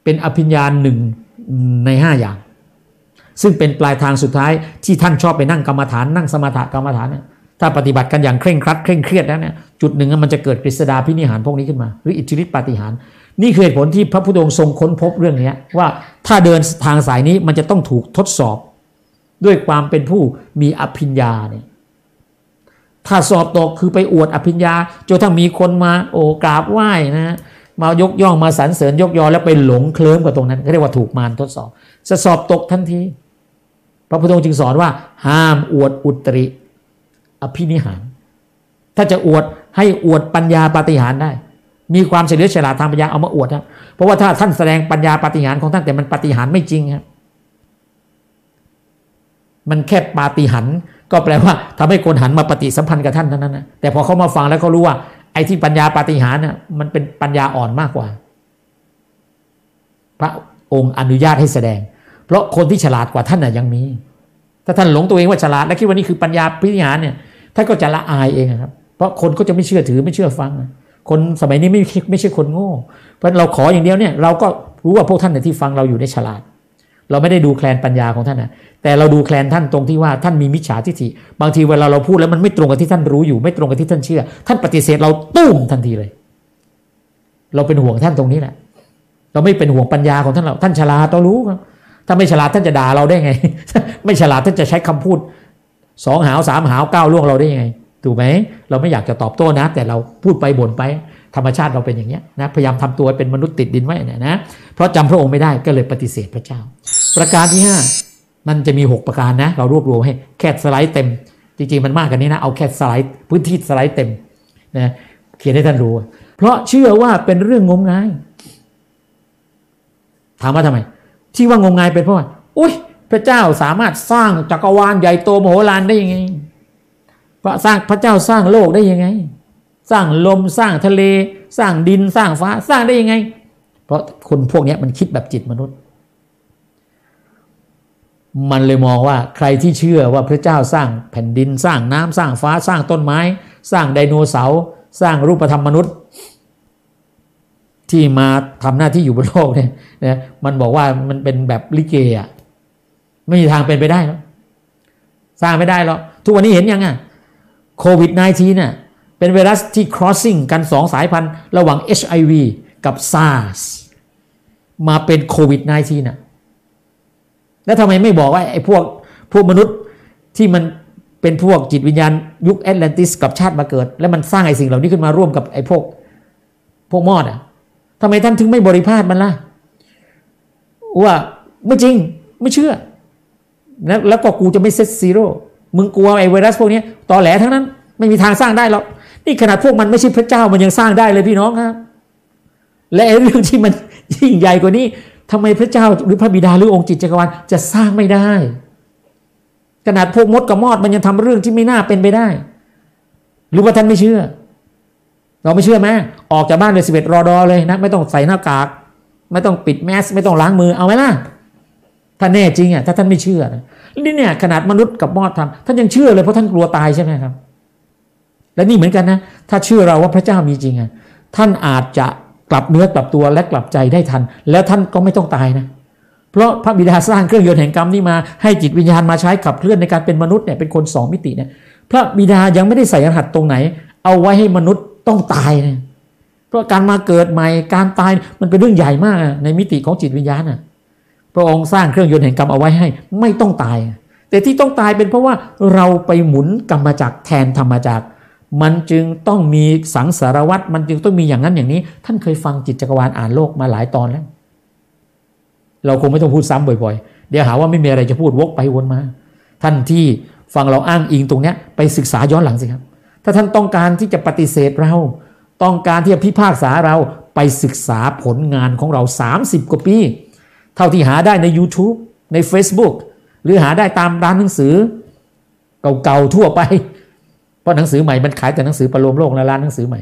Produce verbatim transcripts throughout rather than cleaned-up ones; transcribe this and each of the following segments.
เป็นอภิญญาหนึ่งในห้าอย่างซึ่งเป็นปลายทางสุดท้ายที่ท่านชอบไปนั่งกรรมฐานนั่งสมถะกรรมฐานเนี่ยถ้าปฏิบัติกันอย่างเคร่งครัดเคร่งเครียดแล้วเนี่ยจุดหนึ่งมันจะเกิดกฤษฎาภินิหารพวกนี้ขึ้นมาหรืออิทธิฤทธิปาฏิหาริย์นี่คือเหตุผลที่พระพุทธองค์ทรงค้นพบเรื่องนี้ว่าถ้าเดินทางสายนี้มันจะต้องถูกทดสอบด้วยความเป็นผู้มีอภิญญาเนี่ยถ้าสอบตกคือไปอวดอภิญญาจนถ้ามีคนมาโอ้กราบไหว้นะมายกย่องมาสรรเสริญยกยอแล้วไปหลงเคลิ้มกับตรงนั้นก็เรียกว่าถูกมารทดสอบจะสอบตกทันทีพระพุทธองค์จึงสอนว่าห้ามอวดอุตริอภินิหารถ้าจะอวดให้อวดปัญญาปาฏิหาริย์ได้มีความเฉลียวฉลาดทางปัญญาเอามาอวดครับเพราะว่าถ้าท่านแสดงปัญญาปาฏิหาริย์ของท่านแต่มันปาฏิหาริย์ไม่จริงครับมันแค่ปาฏิหาริย์ก็แปลว่าทำให้คนหันมาปฏิสัมพันธ์กับท่านเท่านั้นนะแต่พอเขามาฟังแล้วเขารู้ว่าไอ้ที่ปัญญาปาฏิหาริย์น่ะมันเป็นปัญญาอ่อนมากกว่าพระองค์อนุญาตให้แสดงเพราะคนที่ฉลาดกว่าท่านน่ะยังมีถ้าท่านหลงตัวเองว่าฉลาดและคิดว่านี่คือปัญญาปาฏิหาริย์เนี่ยท่านก็จะละอายเองครับเพราะคนก็จะไม่เชื่อถือไม่เชื่อฟังคนสมัยนี้ไม่ไม่ใช่คนโง่เพราะเราขออย่างเดียวเนี่ยเราก็รู้ว่าพวกท่านในที่ฟังเราอยู่ในฉลาดเราไม่ได้ดูแคลนปัญญาของท่านนะแต่เราดูแคลนท่านตรงที่ว่าท่านมีมิจฉาทิฏฐิบางทีเวลาเราพูดแล้วมันไม่ตรงกับที่ท่านรู้อยู่ไม่ตรงกับที่ท่านเชื่อท่านปฏิเสธเราตุ้มทันทีเลยเราเป็นห่วงท่านตรงนี้แหละเราไม่เป็นห่วงปัญญาของท่านเราท่านฉลาดเรารู้ครับถ้าไม่ฉลาดท่านจะด่าเราได้ไง ไม่ฉลาดท่านจะใช้คำพูดสองหาวสามหาวก้าวล่วงเราได้ยังไงถูกไหมเราไม่อยากจะตอบโต้นะแต่เราพูดไปบ่นไปธรรมชาติเราเป็นอย่างนี้นะพยายามทำตัวเป็นมนุษย์ติดดินไว้เนี่ยนะเพราะจำพระองค์ไม่ได้ก็เลยปฏิเสธพระเจ้าประการที่ห้ามันจะมีหกประการนะเรารวบรวมให้แค่สไลด์เต็มจริงๆมันมากกว่านี้นะเอาแค่สไลด์พื้นที่สไลด์เต็มนะเขียนให้ท่านรู้เพราะเชื่อว่าเป็นเรื่องงมงายถามว่าทำไมที่ว่างมงายเป็นเพราะว่าอุ๊ยพระเจ้าสามารถสร้างจักรวาลใหญ่โตมโหฬารได้ยังไงพระสร้างพระเจ้าสร้างโลกได้ยังไงสร้างลมสร้างทะเลสร้างดินสร้างฟ้าสร้างได้ยังไงเพราะคนพวกนี้มันคิดแบบจิตมนุษย์มันเลยมองว่าใครที่เชื่อว่าพระเจ้าสร้างแผ่นดินสร้างน้ำสร้างฟ้าสร้างต้นไม้สร้างไดโนเสาร์สร้างรูปธรรมมนุษย์ที่มาทำหน้าที่อยู่บนโลกเนี่ยนะมันบอกว่ามันเป็นแบบลิเกอ่ะไม่มีทางเป็นไปได้หรอกสร้างไม่ได้หรอกทุกวันนี้เห็นยังอ่ะโควิด สิบเก้า น่ะเป็นไวรัสที่ crossing กันสองสายพันธุ์ระหว่าง เอช ไอ วี กับ SARS มาเป็นโควิด สิบเก้า น่ะแล้วทำไมไม่บอกว่าไอ้พวกพวกมนุษย์ที่มันเป็นพวกจิตวิญญาณยุคแอตแลนติสกับชาติมาเกิดแล้วมันสร้างไอ้สิ่งเหล่านี้ขึ้นมาร่วมกับไอ้พวกพวกมอดอ่ะทำไมท่านถึงไม่บริพาทมันล่ะว่าไม่จริงไม่เชื่อแล้วแล้วก็กูจะไม่เซตซีโร่มึงกลัวไอ้ไวรัสพวกนี้ตอแหลทั้งนั้นไม่มีทางสร้างได้หรอกนี่ขนาดพวกมันไม่ใช่พระเจ้ามันยังสร้างได้เลยพี่น้องครับและไอ้เรื่องที่มันยิ่งใหญ่กว่านี้ทำไมพระเจ้าหรือพระบิดาหรือองค์จิตจักรวาลจะสร้างไม่ได้ขนาดพวกมดกับมอดมันยังทำเรื่องที่ไม่น่าเป็นไปได้หรือว่าท่านไม่เชื่อเราไม่เชื่อไหมออกจากบ้านเลยสิบเอ็ดรอดอเลยนะไม่ต้องใส่หน้ากากไม่ต้องปิดแมสไม่ต้องล้างมือเอาไหมล่ะถ้าแน่จริงอ่ะถ้าท่านไม่เชื่อนะนี่เนี่ยขนาดมนุษย์กับมอดทำท่านยังเชื่อเลยเพราะท่านกลัวตายใช่ไหมครับและนี่เหมือนกันนะถ้าเชื่อเราว่าพระเจ้ามีจริงอ่ะท่านอาจจะกลับเนื้อกลับตัวและกลับใจได้ทันแล้วท่านก็ไม่ต้องตายนะเพราะพระบิดาสร้างเครื่องยนต์แห่งกรรมนี่มาให้จิตวิญญาณมาใช้ขับเคลื่อนในการเป็นมนุษย์เนี่ยเป็นคนสองมิติเนี่ยพระบิดายังไม่ได้ใส่รหัสตรงไหนเอาไว้ให้มนุษย์ต้องตายนะเพราะการมาเกิดใหม่การตายมันเป็นเรื่องใหญ่มากในมิติของจิตวิญญาณน่ะพระองค์สร้างเครื่องยนต์แห่งกรรมเอาไว้ให้ไม่ต้องตายแต่ที่ต้องตายเป็นเพราะว่าเราไปหมุนกรรมจักรแทนธรรมจักรมันจึงต้องมีสังสารวัฏมันจึงต้องมีอย่างนั้นอย่างนี้ท่านเคยฟังจิตจักรวาลอ่านโลกมาหลายตอนแล้วเราคงไม่ต้องพูดซ้ำบ่อยๆเดี๋ยวหาว่าไม่มีอะไรจะพูดวกไปวนมาท่านที่ฟังเราอ้างอิงตรงนี้ไปศึกษาย้อนหลังสิครับถ้าท่านต้องการที่จะปฏิเสธเราต้องการที่จะพิพากษาเราไปศึกษาผลงานของเราสามสิบกว่าปีเท่าที่หาได้ใน YouTube ใน Facebook หรือหาได้ตามร้านหนังสือเก่าๆทั่วไปเพราะหนังสือใหม่มันขายแต่หนังสือประโลมโลกและร้านหนังสือใหม่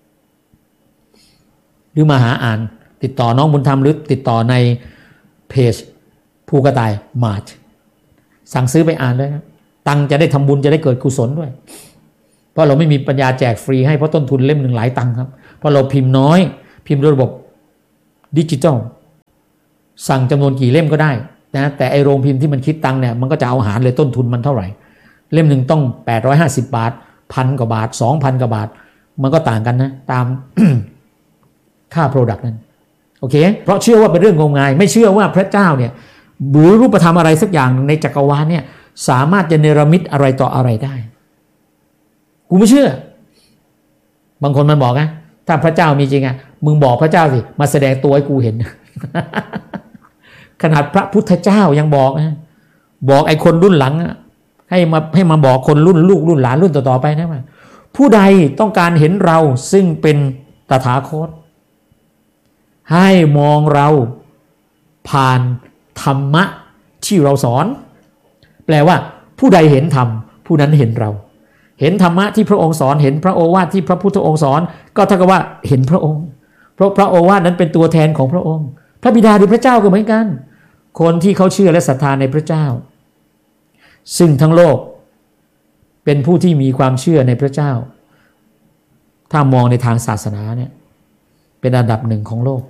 หรือมาหาอ่านติดต่อน้องบุญธรรมหรือติดต่อในเพจภูกระต่ายมาร์ชสั่งซื้อไปอ่านเลยครับตังจะได้ทำบุญจะได้เกิดกุศลด้วยเพราะเราไม่มีปัญญาแจกฟรีให้เพราะต้นทุนเล่มหนึ่งหลายตังค์ครับเพราะเราพิมพ์น้อยพิมพ์ด้วยระบบดิจิทัลสั่งจำนวนกี่เล่มก็ได้นะแต่ไอโรงพิมพ์ที่มันคิดตังค์เนี่ยมันก็จะเอาหารเลยต้นทุนมันเท่าไหร่เล่มหนึ่งต้องแปดร้อยห้าสิบบาทพันกว่าบาท สองพัน กว่าบาทมันก็ต่างกันนะตาม ค่า product นั้นโอเคเพราะเชื่อว่าเป็นเรื่องงมงายไม่เชื่อว่าพระเจ้าเนี่ยหรือรูปธรรมอะไรสักอย่างในจักรวาลเนี่ยสามารถจะเนรมิตอะไรต่ออะไรได้กูไม่เชื่อบางคนมันบอกนะถ้าพระเจ้ามีจริงอ่ะมึงบอกพระเจ้าสิมาแสดงตัวให้กูเห็น ขนาดพระพุทธเจ้ายังบอกนะบอกไอ้คนรุ่นหลังให้มาให้มาบอกคนรุ่นลูกรุ่นหลานรุ่นต่อๆไปนะว่าผู้ใดต้องการเห็นเราซึ่งเป็นตถาคตให้มองเราผ่านธรรมะที่เราสอนแปลว่าผู้ใดเห็นธรรมผู้นั้นเห็นเราเห็นธรรมะที่พระองค์สอนเห็นพระโอวาทที่พระพุทธองค์สอนก็เท่ากับว่าเห็นพระองค์เพราะพระโอวาทนั้นเป็นตัวแทนของพระองค์พระบิดาหรือพระเจ้าก็เหมือนกันคนที่เขาเชื่อและศรัทธาในพระเจ้าซึ่งทั้งโลกเป็นผู้ที่มีความเชื่อในพระเจ้าถ้ามองในทางศาสนาเนี่ยเป็นอันดับหนึ่งของโลก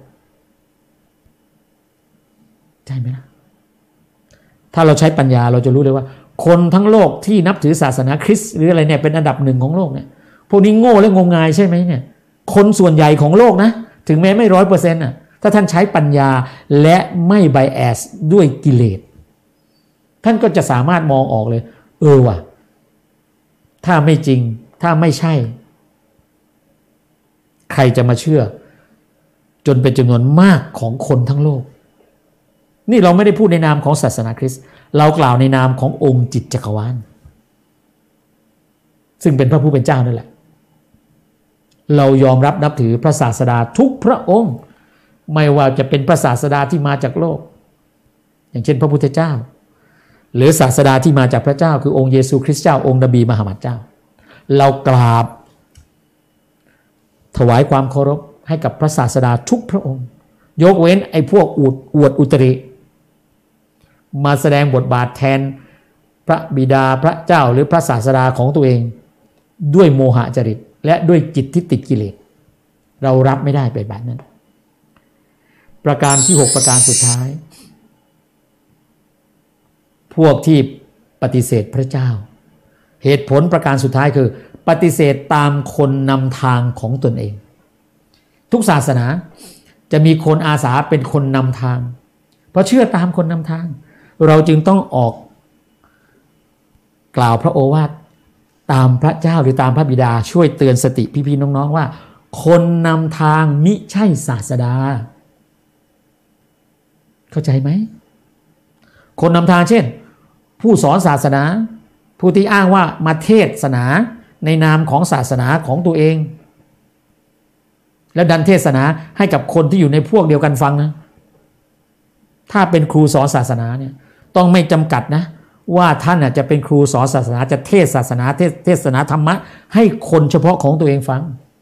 ใช่ไหมล่ะถ้าเราใช้ปัญญาเราจะรู้เลยว่าคนทั้งโลกที่นับถือศาสนาคริสต์หรืออะไรเนี่ยเป็นอันดับหนึ่งของโลกเนี่ยพวกนี้โง่และงมงายใช่ไหมเนี่ยคนส่วนใหญ่ของโลกนะถึงแม้ไม่ร้อยเปอร์เซ็นต์น่ะถ้าท่านใช้ปัญญาและไม่ไบแอสด้วยกิเลสท่านก็จะสามารถมองออกเลยเออว่ะถ้าไม่จริงถ้าไม่ใช่ใครจะมาเชื่อจนเป็นจำนวนมากของคนทั้งโลกนี่เราไม่ได้พูดในนามของศาสนาคริสต์เรากล่าวในนามขององค์จิตจักรวาลซึ่งเป็นพระผู้เป็นเจ้านั่นแหละเรายอมรับนับถือพระศาสดาทุกพระองค์ไม่ว่าจะเป็นพระศาสดาที่มาจากโลกอย่างเช่นพระพุทธเจ้าหรือศาสดาที่มาจากพระเจ้าคือองค์เยซูคริสต์เจ้าองค์นบีมหามัดเจ้าเรากราบถวายความเคารพให้กับพระศาสดาทุกพระองค์ยกเว้นไอ้พวกอวดอวดอุตริมาแสดงบทบาทแทนพระบิดาพระเจ้าหรือพระศาสดาของตัวเองด้วยโมหจริตและด้วยจิตที่ติดกิเลสเรารับไม่ได้ไปแบบนั้นประการที่หกประการสุดท้ายพวกที่ปฏิเสธพระเจ้าเหตุผลประการสุดท้ายคือปฏิเสธตามคนนำทางของตนเองทุกศาสนาจะมีคนอาสาเป็นคนนำทางเพราะเชื่อตามคนนำทางเราจึงต้องออกกล่าวพระโอวาทตามพระเจ้าหรือตามพระบิดาช่วยเตือนสติพี่ๆน้องๆว่าคนนำทางมิใช่ศาสดาเข้าใจไหมคนนำทางเช่นผู้สอนศาสนาผู้ที่อ้างว่ามาเทศนาในนามของศาสนาของตัวเองแล้วดันเทศนาให้กับคนที่อยู่ในพวกเดียวกันฟังนะถ้าเป็นครูสอนศาสนาเนี่ยต้องไม่จำกัดนะว่าท่านจะเป็นครูสอนศาสนาจะเทศศาสนาเทศเทศนาธรรมะให้คนเฉพาะของตัวเองฟัง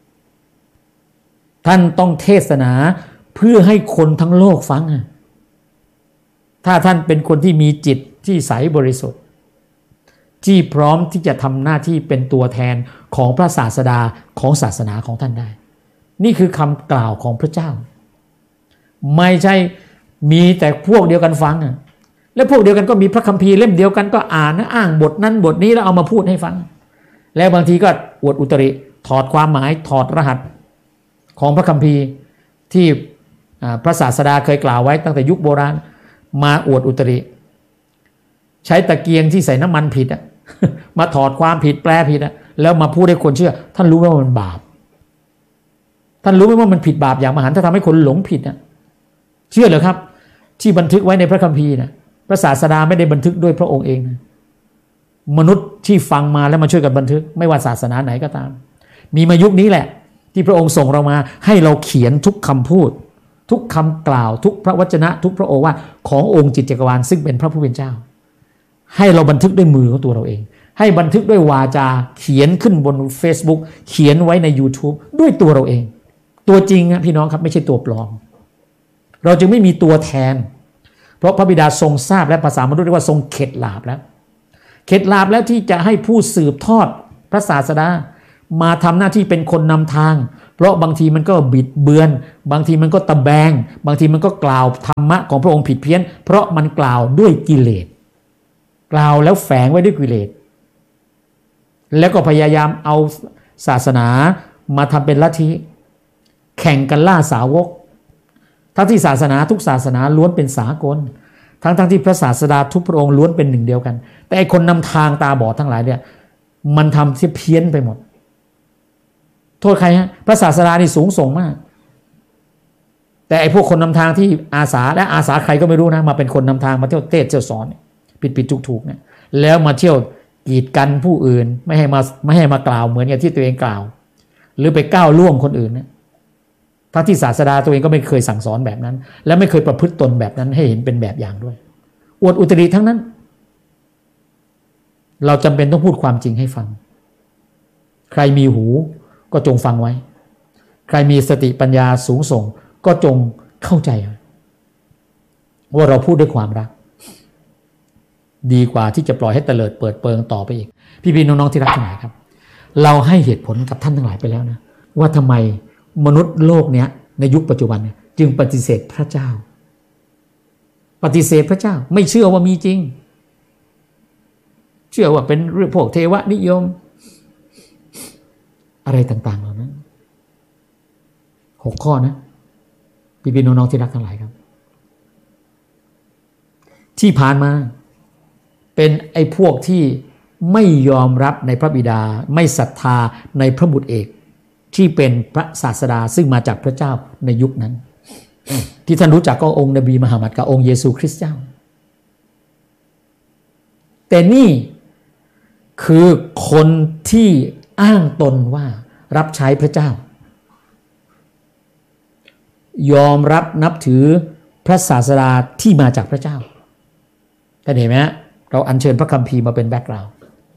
ท่านต้องเทศนาเพื่อให้คนทั้งโลกฟังถ้าท่านเป็นคนที่มีจิตที่ใสบริสุทธิ์ที่พร้อมที่จะทำหน้าที่เป็นตัวแทนของพระศาสดาของศาสนาของท่านได้นี่คือคำกล่าวของพระเจ้าไม่ใช่มีแต่พวกเดียวกันฟังและพวกเดียวกันก็มีพระคัมภีร์เล่มเดียวกันก็อ่านนะอ้างบทนั้นบทนี้แล้วเอามาพูดให้ฟังแล้วบางทีก็อวดอุตริถอดความหมายถอดรหัสของพระคัมภีร์ที่พระศาสดาเคยกล่าวไว้ตั้งแต่ยุคโบราณมาอวดอุตริใช้ตะเกียงที่ใส่น้ำมันผิดอะมาถอดความผิดแปลผิดอะแล้วมาพูดให้คนเชื่อท่านรู้ไหมว่ามันบาปท่านรู้ไหมว่ามันผิดบาปอย่างมหันต์ถ้าทำให้คนหลงผิดอะเชื่อเหรอครับที่บันทึกไว้ในพระคัมภีร์นะพระศาสดาไม่ได้บันทึกด้วยพระองค์เองนะมนุษย์ที่ฟังมาแล้วมาช่วยกันบันทึกไม่ว่าศาสนาไหนก็ตามมีมายุคนี้แหละที่พระองค์ส่งเรามาให้เราเขียนทุกคำพูดทุกคำกล่าวทุกพระวจนะทุกพระโอวาทขององค์จิตจักรวาลซึ่งเป็นพระผู้เป็นเจ้าให้เราบันทึกด้วยมือของตัวเราเองให้บันทึกด้วยวาจาเขียนขึ้นบน Facebook เขียนไว้ใน YouTube ด้วยตัวเราเองตัวจริงนะพี่น้องครับไม่ใช่ตัวปลอมเราจึงไม่มีตัวแทนเพราะพระบิดาทรงทราบและภาษามนุษย์เรียกว่าทรงเข็ดหลาบแล้วเข็ดหลาบแล้วที่จะให้ผู้สืบทอดพระศาสดามาทำหน้าที่เป็นคนนำทางเพราะบางทีมันก็บิดเบือนบางทีมันก็ตะแบงบางทีมันก็กล่าวธรรมะของพระองค์ผิดเพี้ยนเพราะมันกล่าวด้วยกิเลสกล่าวแล้วแฝงไว้ด้วยกิเลสแล้วก็พยายามเอาศาสนามาทำเป็นลัทธิแข่งกันล่าสาวกทั้งที่ศาสนาทุกศาสนาล้วนเป็นสากลทั้งทั้งที่พระศาสดาทุกพระองค์ล้วนเป็นหนึ่งเดียวกันแต่ไอ้คนนำทางตาบอดทั้งหลายเนี่ยมันทำที่เพี้ยนไปหมดโทษใครฮะพระศาสดานี่สูงส่งมากแต่ไอ้พวกคนนำทางที่อาสาและอาสาใครก็ไม่รู้นะมาเป็นคนนำทางมาเที่ยวเทศน์เที่ยวสอนผิดผิดถูกถูกเนี่ยแล้วมาเที่ยวกีดกันผู้อื่นไม่ให้มาไม่ให้มากล่าวเหมือนอย่างที่ตัวเองกล่าวหรือไปก้าวล่วงคนอื่นเนี่ยทั้งที่ศาสดาตัวเองก็ไม่เคยสั่งสอนแบบนั้นและไม่เคยประพฤติตนแบบนั้นให้เห็นเป็นแบบอย่างด้วยอวดอุตริทั้งนั้นเราจำเป็นต้องพูดความจริงให้ฟังใครมีหูก็จงฟังไว้ใครมีสติปัญญาสูงส่งก็จงเข้าใจว่าเราพูดด้วยความรักดีกว่าที่จะปล่อยให้เตลิดเปิดเปิงต่อไปอีกพี่ๆน้องๆที่รักทั้งหลายครับเราให้เหตุผลกับท่านทั้งหลายไปแล้วนะว่าทำไมมนุษย์โลกเนี้ยในยุคปัจจุบันเนี่ยจึงปฏิเสธพระเจ้าปฏิเสธพระเจ้าไม่เชื่อว่ามีจริงเชื่อว่าเป็นเรื่องพวกเทวนิยมอะไรต่างๆเหล่านั้นหกข้อนะพี่ๆน้องๆที่รักทั้งหลายครับที่ผ่านมาเป็นไอ้พวกที่ไม่ยอมรับในพระบิดาไม่ศรัทธาในพระบุตรเอกที่เป็นพระศาสดาซึ่งมาจากพระเจ้าในยุคนั้นที่ท่านรู้จักก็องค์นบีมุฮัมมัดกับองค์เยซูคริสต์เจ้าแต่นี่คือคนที่อ้างตนว่ารับใช้พระเจ้ายอมรับนับถือพระศาสดาที่มาจากพระเจ้าท่านเห็นไหมเราอัญเชิญพระคัมภีร์มาเป็นแบ็กกราวด์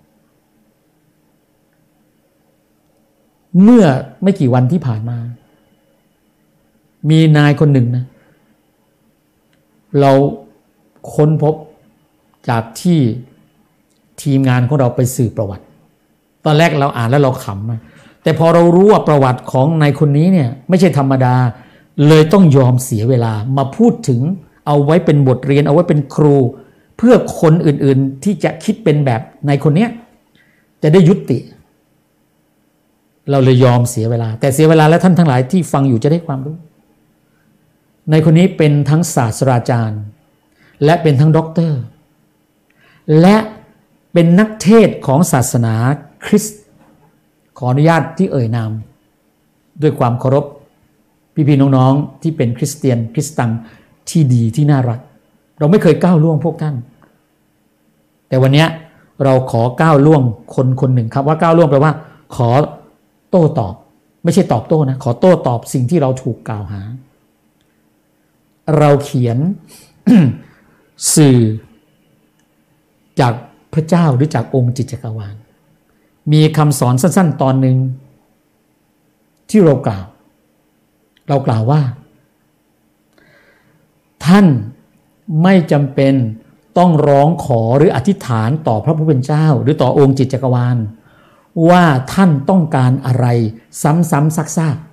เมื่อไม่กี่วันที่ผ่านมามีนายคนหนึ่งนะเราค้นพบจากที่ทีมงานของเราไปสืบประวัติตอนแรกเราอ่านแล้วเราขำแต่พอเรารู้ว่าประวัติของนายคนนี้เนี่ยไม่ใช่ธรรมดาเลยต้องยอมเสียเวลามาพูดถึงเอาไว้เป็นบทเรียนเอาไว้เป็นครูเพื่อคนอื่นๆที่จะคิดเป็นแบบนายคนนี้จะได้ยุติเราเลยยอมเสียเวลาแต่เสียเวลาแล้วท่านทั้งหลายที่ฟังอยู่จะได้ความรู้นายคนนี้เป็นทั้งศาสตราจารย์และเป็นทั้งด็อกเตอร์และเป็นนักเทศน์ของศาสนาคริสต์ขออนุญาตที่เอ่ยนามด้วยความเคารพพี่ๆน้องๆที่เป็นคริสเตียนคริสตังที่ดีที่น่ารักเราไม่เคยก้าวล่วงพวกท่านแต่วันนี้เราขอก้าวล่วงคนคนหนึ่งครับว่าก้าวล่วงแปลว่าขอโต้ตอบไม่ใช่ตอบโต้นะขอโต้ตอบสิ่งที่เราถูกกล่าวหาเราเขียน สื่อจากพระเจ้าหรือจากองค์จิตจักรวาลมีคำสอนสั้นๆตอนหนึ่งที่เรากล่าวเรากล่าวว่าท่านไม่จำเป็นต้องร้องขอหรืออธิษฐานต่อพระผู้เป็นเจ้าหรือต่อองค์จิตจักรวาลว่าท่านต้องการอะไรซ้ำๆซัก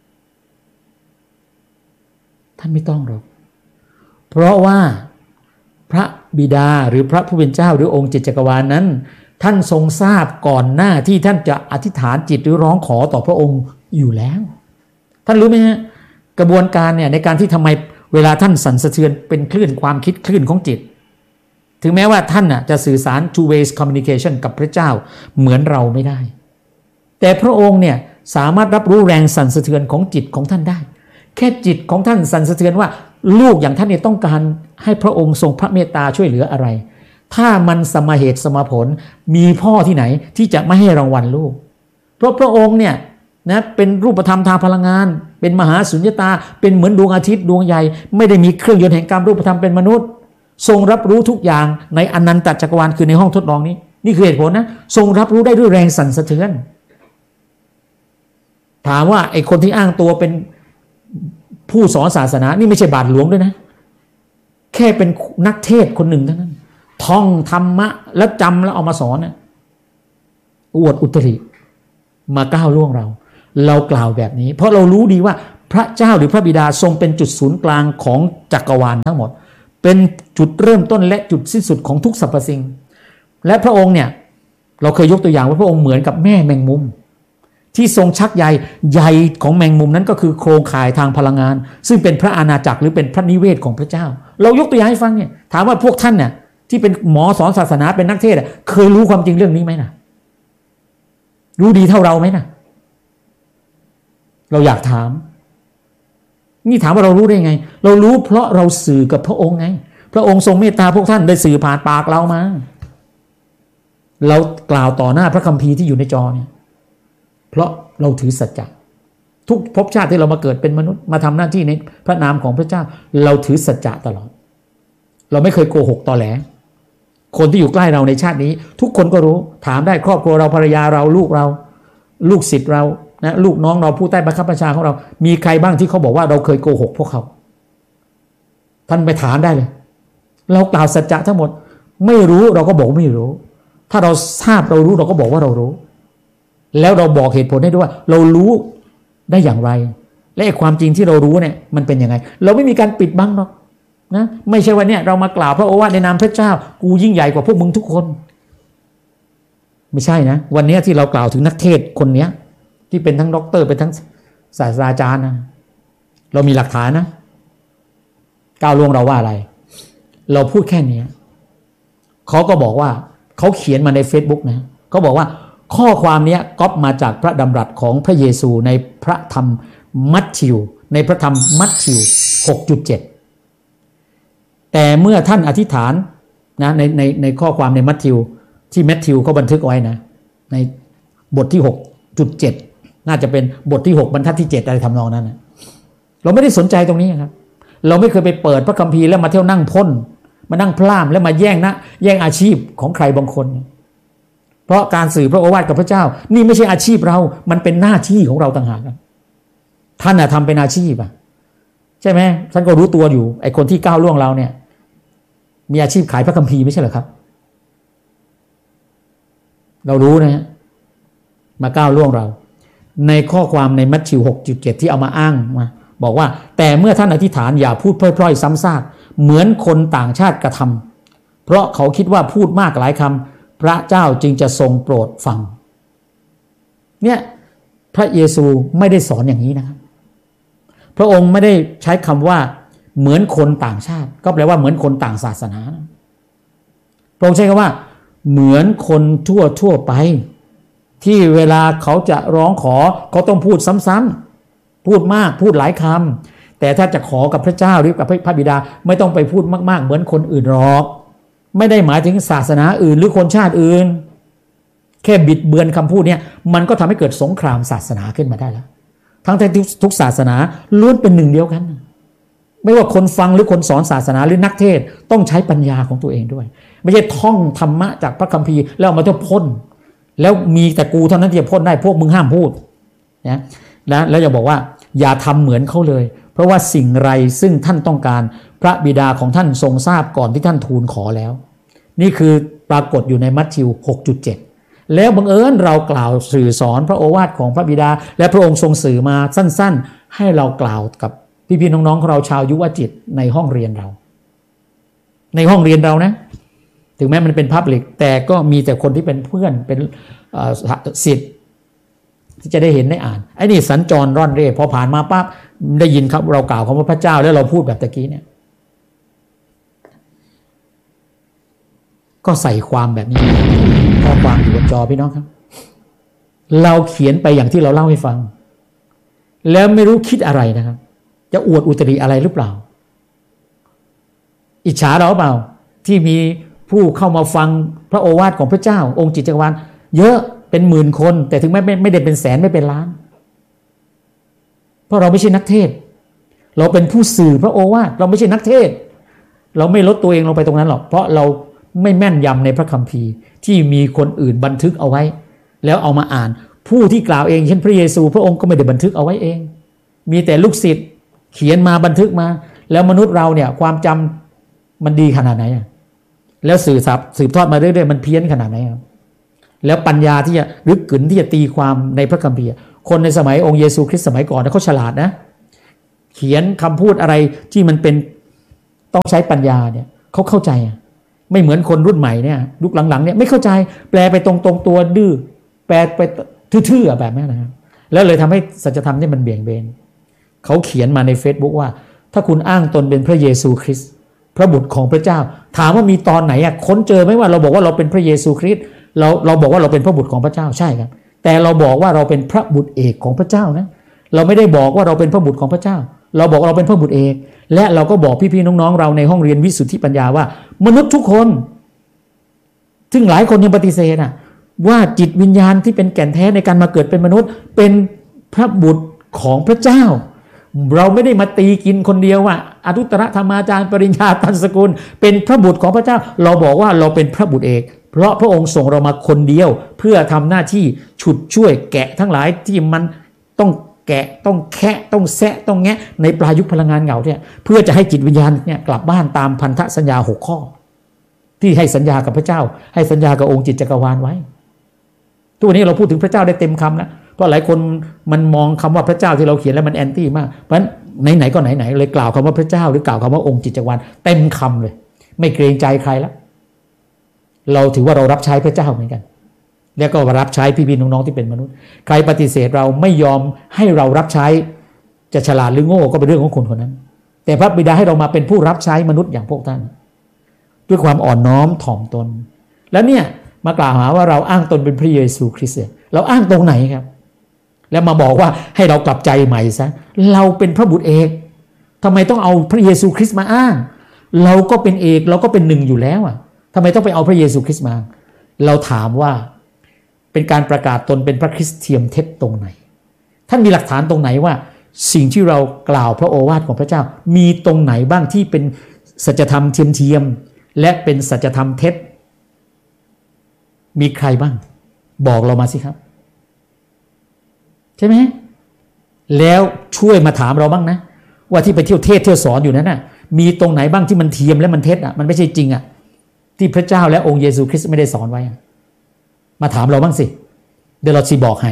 ๆท่านไม่ต้องหรอกเพราะว่าพระบิดาหรือพระผู้เป็นเจ้าหรือองค์จิตจักรวาลนั้นท่านทรงทราบก่อนหน้าที่ท่านจะอธิษฐานจิตหรือร้องขอต่อพระองค์อยู่แล้วท่านรู้ไหมฮะกระบวนการเนี่ยในการที่ทำไมเวลาท่านสั่นสะเทือนเป็นคลื่นความคิดคลื่นของจิตถึงแม้ว่าท่านน่ะจะสื่อสาร two ways communication กับพระเจ้าเหมือนเราไม่ได้แต่พระองค์เนี่ยสามารถรับรู้แรงสั่นสะเทือนของจิตของท่านได้แค่จิตของท่านสั่นสะเทือนว่าลูกอย่างท่านเนี่ยต้องการให้พระองค์ทรงพระเมตตาช่วยเหลืออะไรถ้ามันสมเหตุสมผลมีพ่อที่ไหนที่จะไม่ให้รางวัลลูกเพราะพระองค์เนี่ยนะเป็นรูปธรรมทางพลังงานเป็นมหาสุญญตาเป็นเหมือนดวงอาทิตย์ดวงใหญ่ไม่ได้มีเครื่องยนต์แห่งกรรมรูปธรรมเป็นมนุษย์ทรงรับรู้ทุกอย่างในอนันตจักรวาลคือในห้องทดลองนี้นี่คือเหตุผลนะทรงรับรู้ได้ด้วยแรงสั่นสะเทือนถามว่าไอ้คนที่อ้างตัวเป็นผู้สอนศาสนานี่ไม่ใช่บาทหลวงด้วยนะแค่เป็นนักเทศคนหนึ่งเท่านั้นท่องธรรมะแล้วจำแล้วเอามาสอนนะอวดอุตริมาก้าวล่วงเราเรากล่าวแบบนี้เพราะเรารู้ดีว่าพระเจ้าหรือพระบิดาทรงเป็นจุดศูนย์กลางของจักรวาลทั้งหมดเป็นจุดเริ่มต้นและจุดสิ้นสุดของทุกสรรพสิ่งและพระองค์เนี่ยเราเคยยกตัวอย่างว่าพระองค์เหมือนกับแม่แมงมุมที่ทรงชักใยใยของแมงมุมนั้นก็คือโครงข่ายทางพลังงานซึ่งเป็นพระอาณาจักรหรือเป็นพระนิเวศของพระเจ้าเรายกตัวอย่างให้ฟังเนี่ยถามว่าพวกท่านเนี่ยที่เป็นหมอสอนศาสนาเป็นนักเทศน์เคยรู้ความจริงเรื่องนี้ไหมนะรู้ดีเท่าเราไหมนะเราอยากถามนี่ถามว่าเรารู้ได้ไงเรารู้เพราะเราสื่อกับพระองค์ไงพระองค์ทรงเมตตาพวกท่านได้สื่อผ่านปากเรามาเรากล่าวต่อหน้าพระคัมภีร์ที่อยู่ในจอเนี่ยเพราะเราถือสัจจะทุกภพชาติที่เรามาเกิดเป็นมนุษย์มาทำหน้าที่ในพระนามของพระเจ้าเราถือสัจจะตลอดเราไม่เคยโกหกตอแหลคนที่อยู่ใกล้เราในชาตินี้ทุกคนก็รู้ถามได้ครอบครัวเราภรรยาเราลูกเราลูกศิษย์เรานะลูกน้องเราผู้ใต้บังคับบัญชาของเรามีใครบ้างที่เขาบอกว่าเราเคยโกหกพวกเขาท่านไปถามได้เลยเรากล่าวสัจจะทั้งหมดไม่รู้เราก็บอกไม่รู้ถ้าเราทราบเรารู้เราก็บอกว่าเรารู้แล้วเราบอกเหตุผลให้ด้วยว่าเรารู้ได้อย่างไรและความจริงที่เรารู้เนี่ยมันเป็นยังไงเราไม่มีการปิดบังหรอกนะไม่ใช่ว่าเนี่ยเรามากล่าวพระโอวาทในนามพระเจ้ากูยิ่งใหญ่กว่าพวกมึงทุกคนไม่ใช่นะวันนี้ที่เรากล่าวถึงนักเทศคนเนี้ยที่เป็นทั้งด็อกเตอร์เป็นทั้งศาสตราจารย์นะเรามีหลักฐานนะก้าวล่วงเราว่าอะไรเราพูดแค่นี้เขาก็บอกว่าเขาเขียนมาใน Facebook นะเขาบอกว่าข้อความนี้ก๊อปมาจากพระดำรัสของพระเยซูในพระธรรมมัทธิวในพระธรรมมัทธิว หกจุดเจ็ด แต่เมื่อท่านอธิษฐานนะในในในข้อความในมัทธิวที่มัทธิวเขาบันทึกไว้นะในบทที่ หกจุดเจ็ด น่าจะเป็นบทที่หกบรรทัดที่เจ็ดอะไรทำนองนั้นนะเราไม่ได้สนใจตรงนี้ครับเราไม่เคยไปเปิดพระคัมภีร์แล้วมาเที่ยวนั่งพ่นมานั่งพร่ำแล้วมาแย่งนะแย่งอาชีพของใครบางคนเพราะการสื่อพระโอวาทกับพระเจ้านี่ไม่ใช่อาชีพเรามันเป็นหน้าที่ของเราต่างหากท่านน่ะทำเป็นอาชีพอ่ะใช่ไหมท่านก็รู้ตัวอยู่ไอ้คนที่ก้าวล่วงเราเนี่ยมีอาชีพขายพระคัมภีร์ไม่ใช่เหรอครับเรารู้นะฮะมาก้าวล่วงเราในข้อความในมัทธิว หกจุดเจ็ด ที่เอามาอ้างมาบอกว่าแต่เมื่อท่านอธิษฐานอย่าพูดพร่อยๆซ้ำซากเหมือนคนต่างชาติกระทำเพราะเขาคิดว่าพูดมากหลายคำพระเจ้าจึงจะทรงโปรดฟังเนี่ยพระเยซูไม่ได้สอนอย่างนี้นะครับพระองค์ไม่ได้ใช้คำว่าเหมือนคนต่างชาติก็แปลว่าเหมือนคนต่างศาสนาพระองค์ใช้คำว่าเหมือนคนทั่วทั่วไปที่เวลาเขาจะร้องขอเขาต้องพูดซ้ำๆพูดมากพูดหลายคำแต่ถ้าจะขอกับพระเจ้าหรือกับพระบิดาไม่ต้องไปพูดมากๆเหมือนคนอื่นหรอกไม่ได้หมายถึงศาสนาอื่นหรือคนชาติอื่นแค่บิดเบือนคำพูดเนี่ยมันก็ทำให้เกิดสงครามศาสนาขึ้นมาได้แล้วทั้งที่ทุกศาสนาล้วนเป็นหนึ่งเดียวกันไม่ว่าคนฟังหรือคนสอนศาสนาหรือนักเทศต้องใช้ปัญญาของตัวเองด้วยไม่ใช่ท่องธรรมะจากพระคัมภีร์แล้วเอามาเที่ยวพ่นแล้วมีแต่กูเท่านั้นที่จะพ่นได้พวกมึงห้ามพูดนะแล้วแล้วอย่าบอกว่าอย่าทำเหมือนเขาเลยเพราะว่าสิ่งไรซึ่งท่านต้องการพระบิดาของท่านทรงทราบก่อนที่ท่านทูลขอแล้วนี่คือปรากฏอยู่ในมัทธิว หกจุดเจ็ด แล้วบังเอิญเรากล่าวสื่อสอนพระโอวาทของพระบิดาและพระองค์ทรงสื่อมาสั้นๆให้เรากล่าวกับพี่ๆน้องๆของเราชาวยุวจิตในห้องเรียนเราในห้องเรียนเรานะถึงแม้มันเป็นพับลิกแต่ก็มีแต่คนที่เป็นเพื่อนเป็นศิษย์ที่จะได้เห็นได้อ่านไอ้นี่สัญจรร่อนเร่พอผ่านมาปั๊บได้ยินครับเรากล่าวคำว่าพระเจ้าแล้วเราพูดแบบตะกี้เนี่ยก็ใส่ความแบบนี้ข้อความอยู่บนจอพี่น้องครับเราเขียนไปอย่างที่เราเล่าให้ฟังแล้วไม่รู้คิดอะไรนะครับจะอวดอุตริอะไรหรือเปล่าอิจฉาเราเปล่าที่มีผู้เข้ามาฟังพระโอวาทของพระเจ้าองค์จิตจักรวาลเยอะเป็นหมื่นคนแต่ถึงแม้ไม่ไม่ได้เป็นแสนไม่เป็นล้านเพราะเราไม่ใช่นักเทศเราเป็นผู้สื่อพระโอวาทเราไม่ใช่นักเทศเราไม่ลดตัวเองลงไปตรงนั้นหรอกเพราะเราไม่แม่นยำในพระคัมภีร์ที่มีคนอื่นบันทึกเอาไว้แล้วเอามาอ่านผู้ที่กล่าวเองเช่นพระเยซูพระองค์ก็ไม่ได้บันทึกเอาไว้เองมีแต่ลูกศิษย์เขียนมาบันทึกมาแล้วมนุษย์เราเนี่ยความจำมันดีขนาดไหนแล้วสื่อสับสืบทอดมาเรื่อยๆมันเพี้ยนขนาดไหนครับแล้วปัญญาที่จะลึกกึ๋นที่จะตีความในพระคัมภีร์คนในสมัยองค์เยซูคริสต์สมัยก่อนนะเขาฉลาดนะเขียนคำพูดอะไรที่มันเป็นต้องใช้ปัญญาเนี่ยเขาเข้าใจไม่เหมือนคนรุ่นใหม่เนี่ยยุคหลังๆเนี่ยไม่เข้าใจแปลไปตรงๆตัวดื้อแปลไปทื่อๆแบบนี้นะครับแล้วเลยทำให้สัจธรรมนี่มันเบี่ยงเบนเขาเขียนมาใน Facebook ว่าถ้าคุณอ้างตนเป็นพระเยซูคริสต์พระบุตรของพระเจ้าถามว่ามีตอนไหนอ่ะค้นเจอไหมว่าเราบอกว่าเราเป็นพระเยซูคริสต์เราเราบอกว่าเราเป็นพระบุตรของพระเจ้าใช่ครับแต่เราบอกว่าเราเป็นพระบุตรเอกของพระเจ้านะเราไม่ได้บอกว่าเราเป็นพระบุตรของพระเจ้าเราบอกว่าเราเป็นพระบุตรเอกและเราก็บอกพี่ๆน้องๆเราในห้องเรียนวิสุทธิปัญญาว่ามนุษย์ทุกคนซึ่งหลายคนยังปฏิเสธอ่ะว่าจิตวิญญาณที่เป็นแก่นแท้ในการมาเกิดเป็นมนุษย์เป็นพระบุตรของพระเจ้าเราไม่ได้มาตีกินคนเดียวว่าอนุตตรธรรมาจารย์ปริญญาตันสกุลเป็นพระบุตรของพระเจ้าเราบอกว่าเราเป็นพระบุตรเอกเพราะพระองค์ส่งเรามาคนเดียวเพื่อทำหน้าที่ฉุดช่วยแกะทั้งหลายที่มันต้องแกะต้องแคะต้องแซะต้องแงะในปลายยุคพลังงานเหงาเนี่ยเพื่อจะให้จิตวิญญาณเนี่ยกลับบ้านตามพันธสัญญาหกข้อที่ให้สัญญากับพระเจ้าให้สัญญากับองค์จิตจักรวาลไว้ทุกวันนี้เราพูดถึงพระเจ้าได้เต็มคำแล้วเพราะหลายคนมันมองคำว่าพระเจ้าที่เราเขียนแล้วมันแอนตี้มากเพราะฉะนั้นไหนๆก็ไหนๆเลยกล่าวคำว่าพระเจ้าหรือกล่าวคำว่าองค์จิตจักรวาลเต็มคำเลยไม่เกรงใจใครแล้วเราถือว่าเรารับใช้พระเจ้าเหมือนกันแล้วก็รับใช้พี่ๆน้องๆที่เป็นมนุษย์ใครปฏิเสธเราไม่ยอมให้เรารับใช้จะฉลาดหรือโง่ก็เป็นเรื่องของคนคนนั้นแต่พระบิดาให้เรามาเป็นผู้รับใช้มนุษย์อย่างพวกท่านด้วยความอ่อนน้อมถ่อมตนแล้วเนี่ยมากล่าวหาว่าเราอ้างตนเป็นพระเยซูคริสต์เราอ้างตรงไหนครับแล้วมาบอกว่าให้เรากลับใจใหม่ซะเราเป็นพระบุตรเอกทำไมต้องเอาพระเยซูคริสต์มาอ้างเราก็เป็นเอกเราก็เป็นหนึ่งอยู่แล้วอ่ะทำไมต้องไปเอาพระเยซูคริสต์มาเราถามว่าเป็นการประกาศตนเป็นพระคริสต์เทียมเท็จตรงไหนท่านมีหลักฐานตรงไหนว่าสิ่งที่เรากล่าวพระโอวาทของพระเจ้ามีตรงไหนบ้างที่เป็นสัจธรรมเทียมเทียมและเป็นสัจธรรมเท็จมีใครบ้างบอกเรามาสิครับใช่ไหมแล้วช่วยมาถามเราบ้างนะว่าที่ไปเที่ยวเทศเที่ยวสอนอยู่นั้นน่ะมีตรงไหนบ้างที่มันเทียมและมันเท็จอ่ะมันไม่ใช่จริงอ่ะที่พระเจ้าและองค์เยซูคริสต์ไม่ได้สอนไว้มาถามเราบ้างสิเดี๋ยวเราสิบอกให้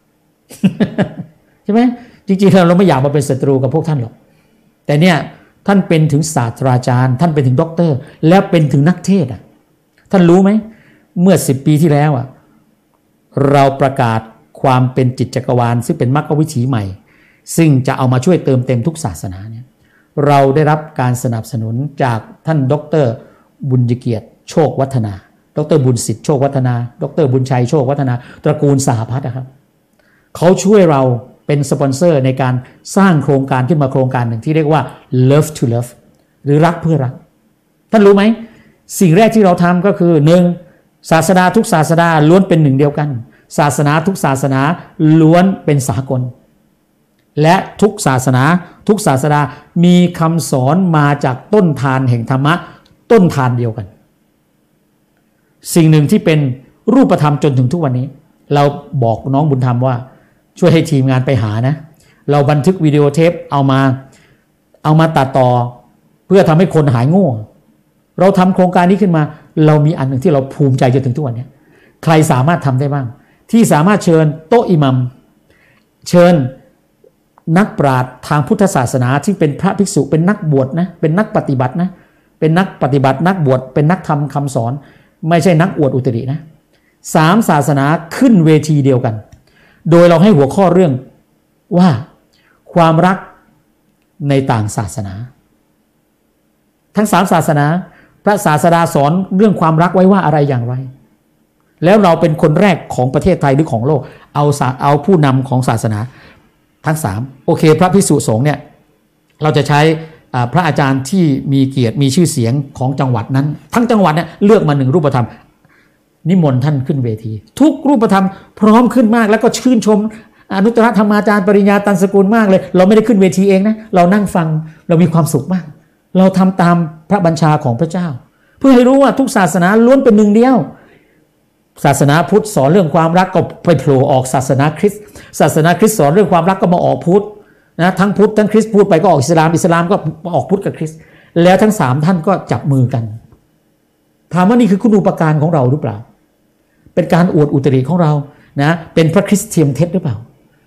ใช่ไหมจริงๆเราไม่อยากมาเป็นศัตรูกับพวกท่านหรอกแต่เนี่ยท่านเป็นถึงศาสตราจารย์ท่านเป็นถึงด็อกเตอร์แล้วเป็นถึงนักเทศอ่ะท่านรู้ไหมเมื่อสิบปีที่แล้วอ่ะเราประกาศความเป็นจิตจักรวาลซึ่งเป็นมรรควิถีใหม่ซึ่งจะเอามาช่วยเติมเต็มทุกศาสนาเนี่ยเราได้รับการสนับสนุนจากท่านดร.บุญเกียรติโชควัฒนาดร.บุญสิทธิ์โชควัฒนาดร.บุญชัยโชควัฒนาตระกูลสหพัฒน์นะครับเขาช่วยเราเป็นสปอนเซอร์ในการสร้างโครงการขึ้นมาโครงการหนึ่งที่เรียกว่า Love to Love หรือรักเพื่อรักท่านรู้ไหมสิ่งแรกที่เราทำก็คือหนึ่งศาสนาทุกศาสนาล้วนเป็นหนึ่งเดียวกันศาสนาทุกศาสนาล้วนเป็นสากลและทุกศาสนาทุกศาสนามีคำสอนมาจากต้นทานแห่งธรรมะต้นทานเดียวกันสิ่งหนึ่งที่เป็นรูปธรรมจนถึงทุกวันนี้เราบอกน้องบุญธรรมว่าช่วยให้ทีมงานไปหานะเราบันทึกวิดีโอเทปเอามาเอามาตัดต่อเพื่อทำให้คนหายง่วงเราทำโครงการนี้ขึ้นมาเรามีอันหนึ่งที่เราภูมิใจจนถึงทุกวันนี้ใครสามารถทำได้บ้างที่สามารถเชิญโต๊ะอิหมัมเชิญนักปราชญ์ทางพุทธศาสนาที่เป็นพระภิกษุเป็นนักบวชนะเป็นนักปฏิบัตินะเป็นนักปฏิบัตินักบวชเป็นนักทำคำสอนไม่ใช่นักอวดอุตรินะสามศาสนาขึ้นเวทีเดียวกันโดยเราให้หัวข้อเรื่องว่าความรักในต่างศาสนาทั้งสามศาสนาพระศาสดาสอนเรื่องความรักไว้ว่าอะไรอย่างไรแล้วเราเป็นคนแรกของประเทศไทยหรือของโลกเอาเอาผู้นำของศาสนาทั้งสามโอเคพระภิกษุสงฆ์เนี่ยเราจะใช้พระอาจารย์ที่มีเกียรติมีชื่อเสียงของจังหวัดนั้นทั้งจังหวัดเนี่ยเลือกมาหนึ่งรูปธรรมนิมนต์ท่านขึ้นเวทีทุกรูปธรรมพร้อมขึ้นมากแล้วก็ชื่นชมอนุตตรธรรมาจารย์ปริญญาตันสกุลมากเลยเราไม่ได้ขึ้นเวทีเองนะเรานั่งฟังเรามีความสุขมากเราทำตามพระบัญชาของพระเจ้าเพื่อให้รู้ว่าทุกศาสนาล้วนเป็นหนึ่งเดียวศาสนาพุทธสอนเรื่องความรักก็ไปโผล่ออกศาสนาคริสต์ศาสนาคริสต์สอนเรื่องความรักก็มาออกพุทธนะทั้งพุทธทั้งคริสต์พูดไปก็ออกอิสลามอิสลามก็ออกพุทธกับคริสต์แล้วทั้งสามท่านก็จับมือกันถามว่านี่คือคุณูปการของเราหรือเปล่าเป็นการอวดอุตริของเรานะเป็นพระคริสต์เทียมเท็จหรือเปล่า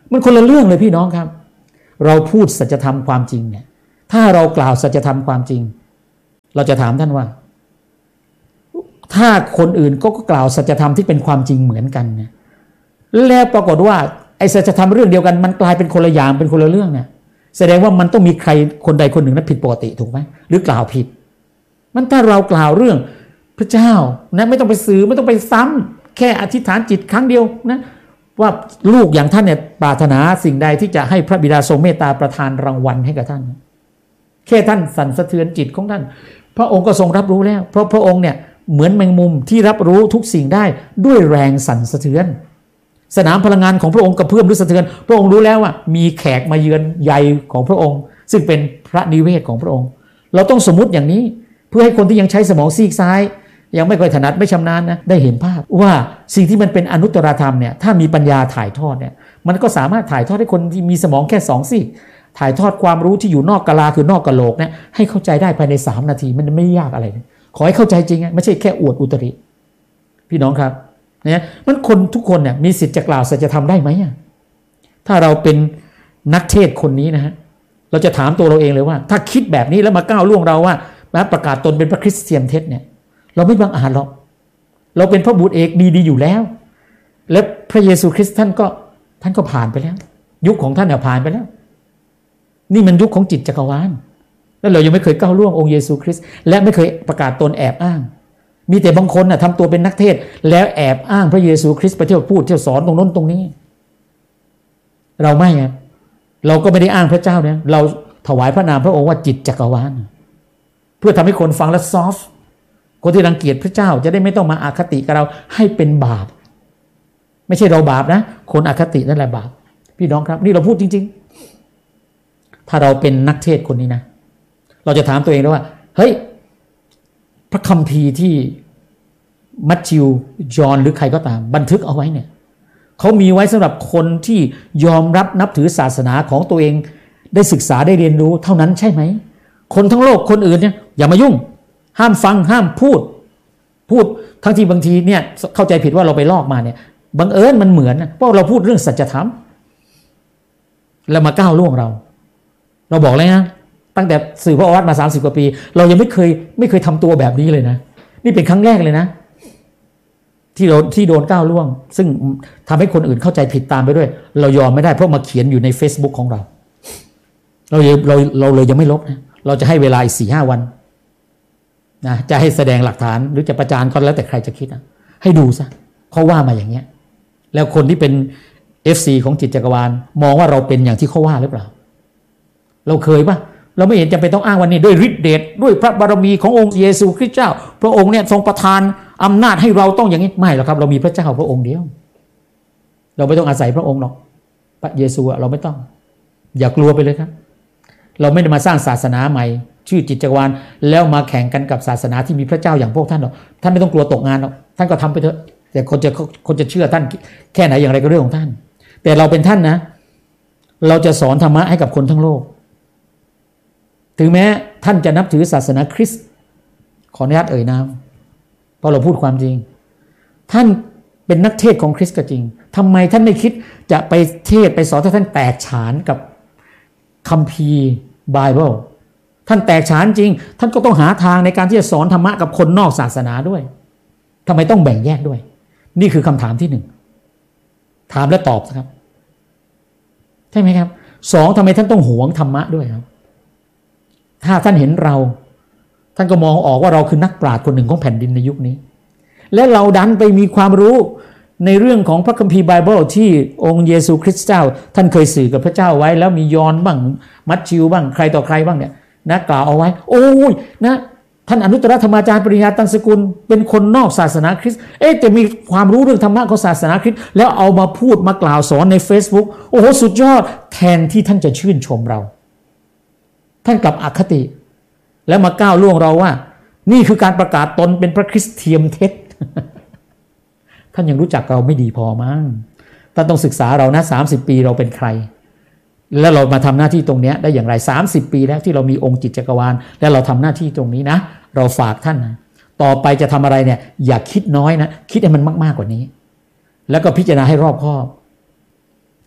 มันคนละเรื่องเลยพี่น้องครับเราพูดสัจธรรมความจริงเนี่ยถ้าเรากล่าวสัจธรรมความจริงเราจะถามท่านว่าถ้าคนอื่นก็กล่าวสัจธรรมที่เป็นความจริงเหมือนกันเนี่ยแล้วปรากฏว่าไอ้สัจธรรมเรื่องเดียวกันมันกลายเป็นคนละอย่างเป็นคนละเรื่องเนี่ยแสดงว่ามันต้องมีใครคนใดคนหนึ่งนั้นผิดปกติถูกไหมหรือกล่าวผิดมันถ้าเรากล่าวเรื่องพระเจ้านะไม่ต้องไปสื่อไม่ต้องไปซ้ำแค่อธิษฐานจิตครั้งเดียวนะว่าลูกอย่างท่านเนี่ยปรารถนาสิ่งใดที่จะให้พระบิดาทรงเมตตาประทานรางวัลให้กับท่านแค่ท่านสั่นสะเทือนจิตของท่านพระองค์ก็ทรงรับรู้แล้วเพราะพระองค์เนี่ยเหมือนแมงมุมที่รับรู้ทุกสิ่งได้ด้วยแรงสั่นสะเทือนสนามพลังงานของพระองค์กระเพื่อมหรือสะเทือนพระองค์รู้แล้วว่ามีแขกมาเยือนใหญ่ของพระองค์ซึ่งเป็นพระนิเวศของพระองค์เราต้องสมมุติอย่างนี้เพื่อให้คนที่ยังใช้สมองซีกซ้ายยังไม่ค่อยถนัดไม่ชำนาญนะได้เห็นภาพว่าสิ่งที่มันเป็นอนุตตรธรรมเนี่ยถ้ามีปัญญาถ่ายทอดเนี่ยมันก็สามารถถ่ายทอดให้คนที่มีสมองแค่สองซีกถ่ายทอดความรู้ที่อยู่นอกกะลาคือนอกกะโหลกเนี่ยให้เข้าใจได้ภายในสามนาทีมันไม่ยากอะไรขอให้เข้าใจจริงไม่ใช่แค่อวดอุตริพี่น้องครับเนี่ยมันคนทุกคนเนี่ยมีสิทธิ์จะกล่าวสัจธรรมได้ไหมถ้าเราเป็นนักเทศคนนี้นะฮะเราจะถามตัวเราเองเลยว่าถ้าคิดแบบนี้แล้วมาก้าวล่วงเราว่าประกาศตนเป็นพระคริสเตียนเท็จเนี่ยเราไม่บังอาจหรอกเราเป็นพระบุตรเอกดีๆอยู่แล้วและพระเยซูคริสต์ท่านก็ท่านก็ผ่านไปแล้วยุคของท่านเนี่ยผ่านไปแล้วนี่มันยุคของจิตจักรวาลแล้วเรายังไม่เคยก้าวล่วงองค์เยซูคริสต์และไม่เคยประกาศตนแอบอ้างมีแต่บางคนน่ะทำตัวเป็นนักเทศแล้วแอบอ้างพระเยซูคริสต์ไปเที่ยวพูดเที่ยวสอนตรงโน้นตรงนี้เราไม่ครับเราก็ไม่ได้อ้างพระเจ้าเนี่ยเราถวายพระนามพระองค์ว่าจิตจักรวาลเพื่อทำให้คนฟังแล้วซอฟต์คนที่รังเกียจพระเจ้าจะได้ไม่ต้องมาอาคติกับเราให้เป็นบาปไม่ใช่เราบาปนะคนอคตินั่นแหละบาปพี่น้องครับนี่เราพูดจริงๆถ้าเราเป็นนักเทศคนนี้นะเราจะถามตัวเองแล้วว่าเฮ้ยพระคัมภีร์ที่มัทธิวจอห์นหรือใครก็ตามบันทึกเอาไว้เนี่ยเขามีไว้สำหรับคนที่ยอมรับนับถือศาสนาของตัวเองได้ศึกษาได้เรียนรู้เท่านั้นใช่ไหมคนทั้งโลกคนอื่นเนี่ยอย่ามายุ่งห้ามฟังห้ามพูดพูดทั้งที่บางทีเนี่ยเข้าใจผิดว่าเราไปลอกมาเนี่ยบังเอิญมันเหมือนนะเพราะเราพูดเรื่องสัจธรรมแล้วมาก้าวล่วงเราเราบอกเลยนะตั้งแต่สื่อพระโอวาทมาสามสิบกว่าปีเรายังไม่เคยไม่เคยทำตัวแบบนี้เลยนะนี่เป็นครั้งแรกเลยนะที่เราที่โดนก้าวล่วงซึ่งทำให้คนอื่นเข้าใจผิดตามไปด้วยเรายอมไม่ได้เพราะมาเขียนอยู่ใน Facebook ของเราเราเราเราเลยยังไม่ลบนะเราจะให้เวลาอีก สี่ห้า วันนะจะให้แสดงหลักฐานหรือจะประจานก็แล้วแต่ใครจะคิดนะให้ดูซะเขาว่ามาอย่างเงี้ยแล้วคนที่เป็น เอฟ ซี ของจิตจักรวาลมองว่าเราเป็นอย่างที่เขาว่าหรือเปล่าเราเคยปะเราไม่เห็นจำเป็นต้องอ้างวันนี้ด้วยฤทธิ์เดชด้วยพระบารมีขององค์เยซูคริสต์เจ้าพระองค์เนี่ยทรงประทานอำนาจให้เราต้องอย่างนี้ไม่หรอกครับเรามีพระเจ้าพระองค์เดียวเราไม่ต้องอาศัยพระองค์หรอกพระเยซูเราไม่ต้องอย่ากลัวไปเลยครับเราไม่ได้มาสร้างศาสนาใหม่ชื่อจิตจักรวาลแล้วมาแข่งกันกับศาสนาที่มีพระเจ้าอย่างพวกท่านหรอกท่านไม่ต้องกลัวตกงานหรอกท่านก็ทำไปเถอะแต่คนจะคนจะเชื่อท่านแค่ไหนอย่างไรก็เรื่องของท่านแต่เราเป็นท่านนะเราจะสอนธรรมะให้กับคนทั้งโลกถึงแม้ท่านจะนับถือศาสนาคริสต์ขออนุญาตเอ่ยนามเพราะเราพูดความจริงท่านเป็นนักเทศของคริสต์ก็จริงทำไมท่านไม่คิดจะไปเทศไปสอนถ้าท่านแตกฉานกับคัมภีร์ไบเบิลท่านแตกฉานจริงท่านก็ต้องหาทางในการที่จะสอนธรรมะกับคนนอกศาสนาด้วยทำไมต้องแบ่งแยกด้วยนี่คือคำถามที่หนึ่งถามและตอบครับใช่ไหมครับสองทำไมท่านต้องหวงธรรมะด้วยครับถ้าท่านเห็นเราท่านก็มองออกว่าเราคือนักปราชญ์คนหนึ่งของแผ่นดินในยุคนี้และเราดันไปมีความรู้ในเรื่องของพระคัมภีร์ไบเบิลที่องค์เยซูคริสต์เจ้าท่านเคยสื่อกับพระเจ้าไว้แล้วมียอห์นบ้างมัทธิวบ้างใครต่อใครบ้างเนี่ยนะกล่าวเอาไว้โอ้ยนะท่านอนุตตรธรรมาจารย์ปริญญาตังสกุลเป็นคนนอกศาสนาคริสต์เอ๊ะจะมีความรู้เรื่องธรรมะของศาสนาคริสต์แล้วเอามาพูดมากล่าวสอนใน Facebook โอ้โหสุดยอดแทนที่ท่านจะชื่นชมเราท่านกลับอคติแล้วมาก้าวล่วงเราว่านี่คือการประกาศตนเป็นพระคริสเตียนเท็จ ท่านยังรู้จักเราไม่ดีพอมั้งท่านต้องศึกษาเรานะสามสิบปีเราเป็นใครแล้วเรามาทำหน้าที่ตรงนี้ได้อย่างไรสามสิบปีแล้วที่เรามีองค์จิตจักรวาลแล้วเราทำหน้าที่ตรงนี้นะเราฝากท่านนะต่อไปจะทำอะไรเนี่ยอย่าคิดน้อยนะคิดให้มันมากๆกว่านี้แล้วก็พิจารณาให้รอบคอบ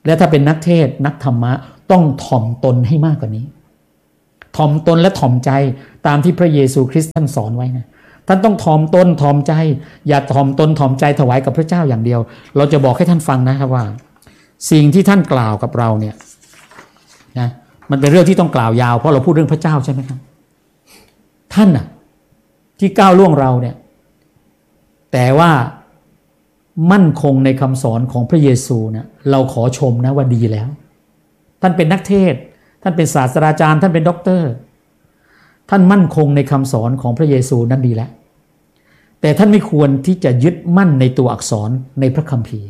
และถ้าเป็นนักเทศน์นักธรรมะต้องถ่อมตนให้มากกว่านี้ถ่อมตนและถ่อมใจตามที่พระเยซูคริสต์ท่านสอนไว้นะท่านต้องถ่อมตนถ่อมใจอย่าถ่อมตนถ่อมใจถวายกับพระเจ้าอย่างเดียวเราจะบอกให้ท่านฟังนะครับว่าสิ่งที่ท่านกล่าวกับเราเนี่ยนะมันเป็นเรื่องที่ต้องกล่าวยาวเพราะเราพูดเรื่องพระเจ้าใช่ไหมครับท่านน่ะที่ก้าวล่วงเราเนี่ยแต่ว่ามั่นคงในคำสอนของพระเยซูนะเราขอชมนะว่าดีแล้วท่านเป็นนักเทศน์ท่านเป็นศาสตราจารย์ท่านเป็นด็อกเตอร์ท่านมั่นคงในคำสอนของพระเยซูนั้นดีแล้วแต่ท่านไม่ควรที่จะยึดมั่นในตัวอักษรในพระคัมภีร์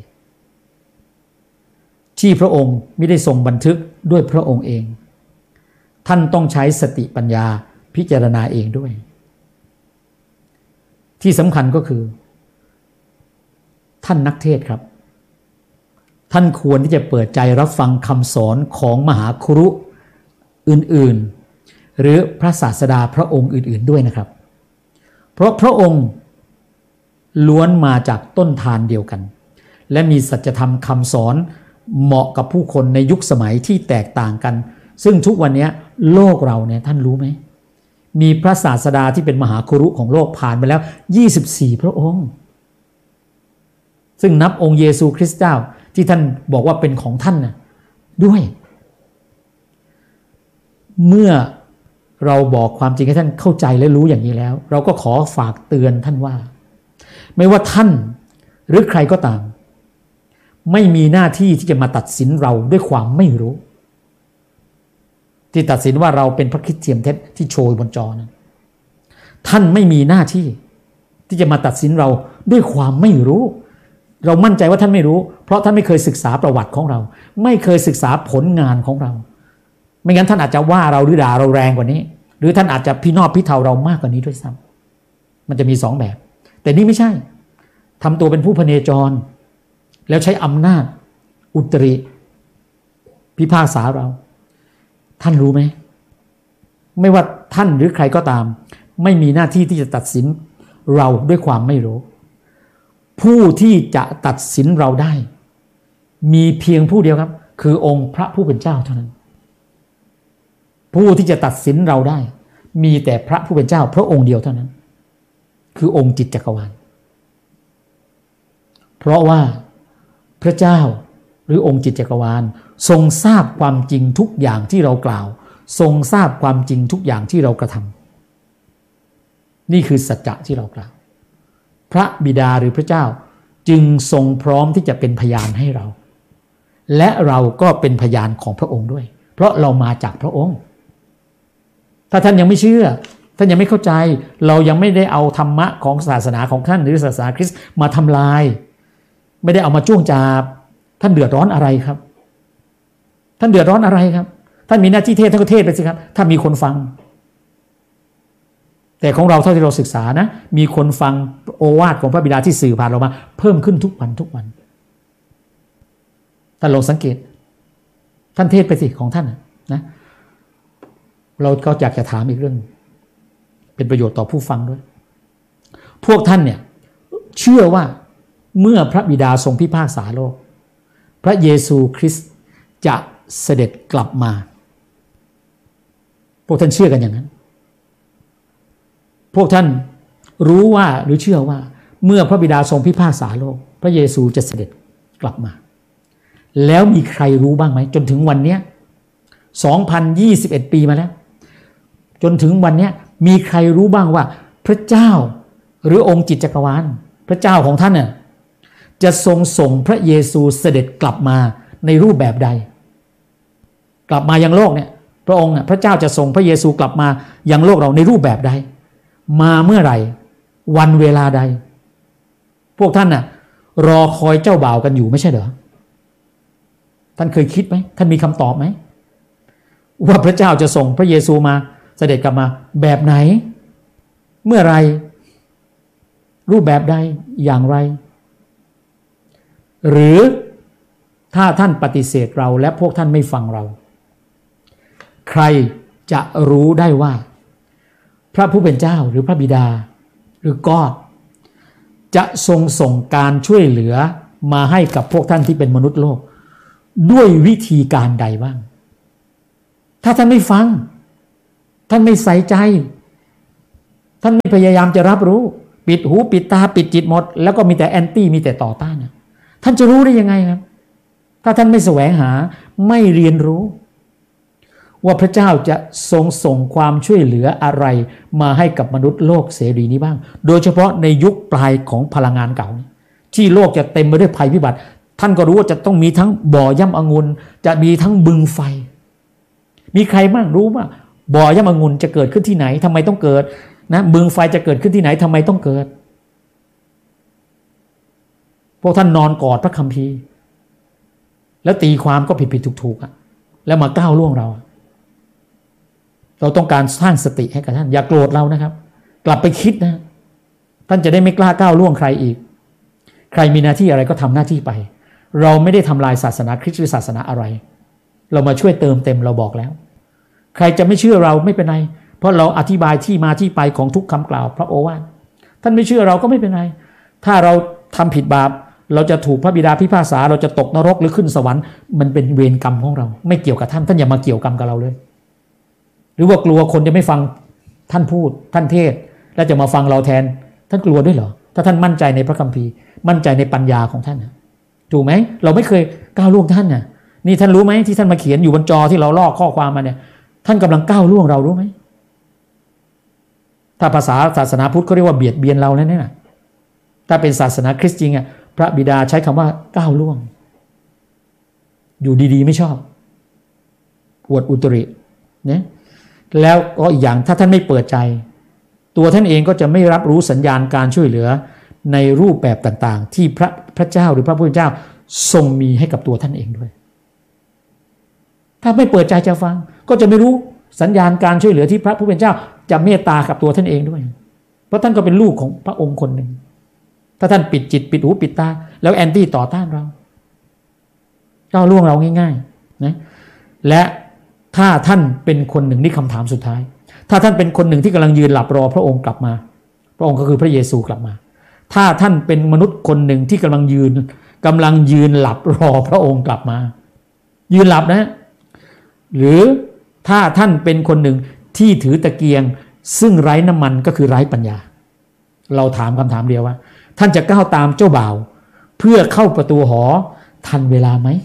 ที่พระองค์ไม่ได้ทรงบันทึกด้วยพระองค์เองท่านต้องใช้สติปัญญาพิจารณาเองด้วยที่สำคัญก็คือท่านนักเทศน์ครับท่านควรที่จะเปิดใจรับฟังคำสอนของมหาครุอื่นๆหรือพระศาสดาพระองค์อื่นๆด้วยนะครับเพราะพระองค์ล้วนมาจากต้นทานเดียวกันและมีสัจธรรมคำสอนเหมาะกับผู้คนในยุคสมัยที่แตกต่างกันซึ่งทุกวันนี้โลกเราเนี่ยท่านรู้ไหมมีพระศาสดาที่เป็นมหาครุของโลกผ่านไปแล้วยี่สิบสี่พระองค์ซึ่งนับองค์เยซูคริสต์เจ้าที่ท่านบอกว่าเป็นของท่านนะด้วยเมื่อเราบอกความจริงให้ท่านเข้าใจและรู้อย่างนี้แล้วเราก็ขอฝากเตือนท่านว่าไม่ว่าท่านหรือใครก็ตามไม่มีหน้าที่ที่จะมาตัดสินเราด้วยความไม่รู้ที่ตัดสินว่าเราเป็นพระคริสต์เทียมเท็จที่โชยบนจอนั้นท่านไม่มีหน้าที่ที่จะมาตัดสินเราด้วยความไม่รู้เรามั่นใจว่าท่านไม่รู้เพราะท่านไม่เคยศึกษาประวัติของเราไม่เคยศึกษาผลงานของเราไม่งั้นท่านอาจจะว่าเราหรือด่าเราแรงกว่านี้หรือท่านอาจจะพินอบพิเทาเรามากกว่านี้ด้วยซ้ำมันจะมีสองแบบแต่นี่ไม่ใช่ทำตัวเป็นผู้พเนจรแล้วใช้อำนาจอุตริพิพากษาเราท่านรู้ไหมไม่ว่าท่านหรือใครก็ตามไม่มีหน้าที่ที่จะตัดสินเราด้วยความไม่รู้ผู้ที่จะตัดสินเราได้มีเพียงผู้เดียวครับคือองค์พระผู้เป็นเจ้าเท่านั้นผู้ที่จะตัดสินเราได้มีแต่พระผู้เป็นเจ้าพระองค์เดียวเท่านั้นคือองค์จิตจักรวาลเพราะว่าพระเจ้าหรือองค์จิตจักรวาลทรงทราบความจริงทุกอย่างที่เรากล่าวทรงทราบความจริงทุกอย่างที่เรากระทำนี่คือสัจจะที่เรากล่าวพระบิดาหรือพระเจ้าจึงทรงพร้อมที่จะเป็นพยานให้เราและเราก็เป็นพยานของพระองค์ด้วยเพราะเรามาจากพระองค์ถ้าท่านยังไม่เชื่อท่านยังไม่เข้าใจเรายังไม่ได้เอาธรรมะของศาสนาของท่านหรือศาสนาคริสต์มาทำลายไม่ได้เอามาจ้วงจาบท่านเดือดร้อนอะไรครับท่านเดือดร้อนอะไรครับท่านมีหน้าที่เทศท่านก็เทศไปสิครับถ้ามีคนฟังแต่ของเราเท่าที่เราศึกษานะมีคนฟังโอวาทของพระบิดาที่สื่อผ่านเรามาเพิ่มขึ้นทุกวันทุกวันท่านลองสังเกตท่านเทศไปสิของท่านนะเราก็อยากจะถามอีกเรื่องเป็นประโยชน์ต่อผู้ฟังด้วยพวกท่านเนี่ยเชื่อว่าเมื่อพระบิดาทรงพิพากษาโลกพระเยซูคริสต์จะเสด็จกลับมาพวกท่านเชื่อกันอย่างนั้นพวกท่านรู้ว่าหรือเชื่อว่าเมื่อพระบิดาทรงพิพากษาโลกพระเยซูจะเสด็จกลับมาแล้วมีใครรู้บ้างไหมจนถึงวันนี้ สองพันยี่สิบเอ็ด ปีมาแล้วจนถึงวันนี้มีใครรู้บ้างว่าพระเจ้าหรือองค์จิตจักรวาลพระเจ้าของท่านน่ะจะทรงส่งพระเยซูเสด็จกลับมาในรูปแบบใดกลับมายังโลกเนี่ยพระองค์พระเจ้าจะส่งพระเยซูกลับมายังโลกเราในรูปแบบใดมาเมื่อไหร่วันเวลาใดพวกท่านน่ะรอคอยเจ้าบ่าวกันอยู่ไม่ใช่เหรอท่านเคยคิดไหมท่านมีคำตอบไหมว่าพระเจ้าจะส่งพระเยซูมาเสด็จกลับมาแบบไหนเมื่อไรรูปแบบใดอย่างไรหรือถ้าท่านปฏิเสธเราและพวกท่านไม่ฟังเราใครจะรู้ได้ว่าพระผู้เป็นเจ้าหรือพระบิดาหรือก็จะทรงส่งการช่วยเหลือมาให้กับพวกท่านที่เป็นมนุษย์โลกด้วยวิธีการใดบ้างถ้าท่านไม่ฟังท่านไม่ใส่ใจท่านไม่พยายามจะรับรู้ปิดหูปิดตาปิดจิตหมดแล้วก็มีแต่แอนตี้มีแต่ต่อต้านท่านจะรู้ได้ยังไงครับถ้าท่านไม่แสวงหาไม่เรียนรู้ว่าพระเจ้าจะทรงส่งความช่วยเหลืออะไรมาให้กับมนุษย์โลกเสรีนี้บ้างโดยเฉพาะในยุคปลายของพลังงานเก่าที่โลกจะเต็มไปด้วยภัยพิบัติท่านก็รู้ว่าจะต้องมีทั้งบ่อย่ำองุ่นจะมีทั้งบึงไฟมีใครบ้างรู้ว่าบ่อย่ำองุ่นจะเกิดขึ้นที่ไหนทำไมต้องเกิดนะบึงไฟจะเกิดขึ้นที่ไหนทำไมต้องเกิดพวกท่านนอนกอดพระคัมภีร์แล้วตีความก็ผิดผิดถูกถูกอ่ะแล้วมาก้าวล่วงเราเราต้องการสร้างสติให้กับท่านอย่าโกรธเรานะครับกลับไปคิดนะท่านจะได้ไม่กล้าก้าวล่วงใครอีกใครมีหน้าที่อะไรก็ทำหน้าที่ไปเราไม่ได้ทำลายศาสนาคริสต์หรือศาสนาอะไรเรามาช่วยเติมเต็มเราบอกแล้วใครจะไม่เชื่อเราไม่เป็นไรเพราะเราอธิบายที่มาที่ไปของทุกคำกล่าวพระโอวาทท่านไม่เชื่อเราก็ไม่เป็นไรถ้าเราทำผิดบาปเราจะถูกพระบิดาพิพากษาเราจะตกนรกหรือขึ้นสวรรค์มันเป็นเวรกรรมของเราไม่เกี่ยวกับท่านท่านอย่ามาเกี่ยวกรรมกับเราเลยหรือว่ากลัวคนจะไม่ฟังท่านพูดท่านเทศแล้วจะมาฟังเราแทนท่านกลัวด้วยเหรอถ้าท่านมั่นใจในพระคัมภีร์มั่นใจในปัญญาของท่านถูกไหมเราไม่เคยก้าวล่วงท่านน่ะนี่ท่านรู้ไหมที่ท่านมาเขียนอยู่บนจอที่เราลอกข้อความมาเนี่ยท่านกำลังก้าวล่วงเรารู้ไหมถ้าภาษาศาสนาพุทธเขาเรียกว่าเบียดเบียนเราแล้วเนี่ยถ้าเป็นศาสนาคริสต์จริงอ่ะพระบิดาใช้คำว่าก้าวล่วงอยู่ดีๆไม่ชอบอวดอุตริเนี่ยแล้วก็อีกอย่างถ้าท่านไม่เปิดใจตัวท่านเองก็จะไม่รับรู้สัญญาณการช่วยเหลือในรูปแบบต่างๆที่พระพระเจ้าหรือพระผู้เป็นเจ้าทรงมีให้กับตัวท่านเองด้วยถ้าไม่เปิดใจจะฟังก็จะไม่รู้สัญญาณการช่วยเหลือที่พระผู้เป็นเจ้าจะเมตตากับตัวท่านเองด้วยเพราะท่านก็เป็นลูกของพระองค์คนหนึ่งถ้าท่านปิดจิตปิดหูปิดตาแล้วแอนตี้ต่อต้านเราก้าวล่วงเราง่ายๆนะและถ้าท่านเป็นคนหนึ่งนี่คำถามสุดท้ายถ้าท่านเป็นคนหนึ่งที่กำลังยืนหลับรอพระองค์กลับมาพระองค์ก็คือพระเยซูกลับมาถ้าท่านเป็นมนุษย์คนหนึ่งที่กำลังยืนกำลังยืนหลับรอพระองค์กลับมายืนหลับนะหรือถ้าท่านเป็นคนหนึ่งที่ถือตะเกียงซึ่งไร้น้ำมันก็คือไร้ปัญญาเราถามคำถามเดียวว่าท่านจะก้าวตามเจ้าบ่าวเพื่อเข้าประตูหอทันเวลาไหม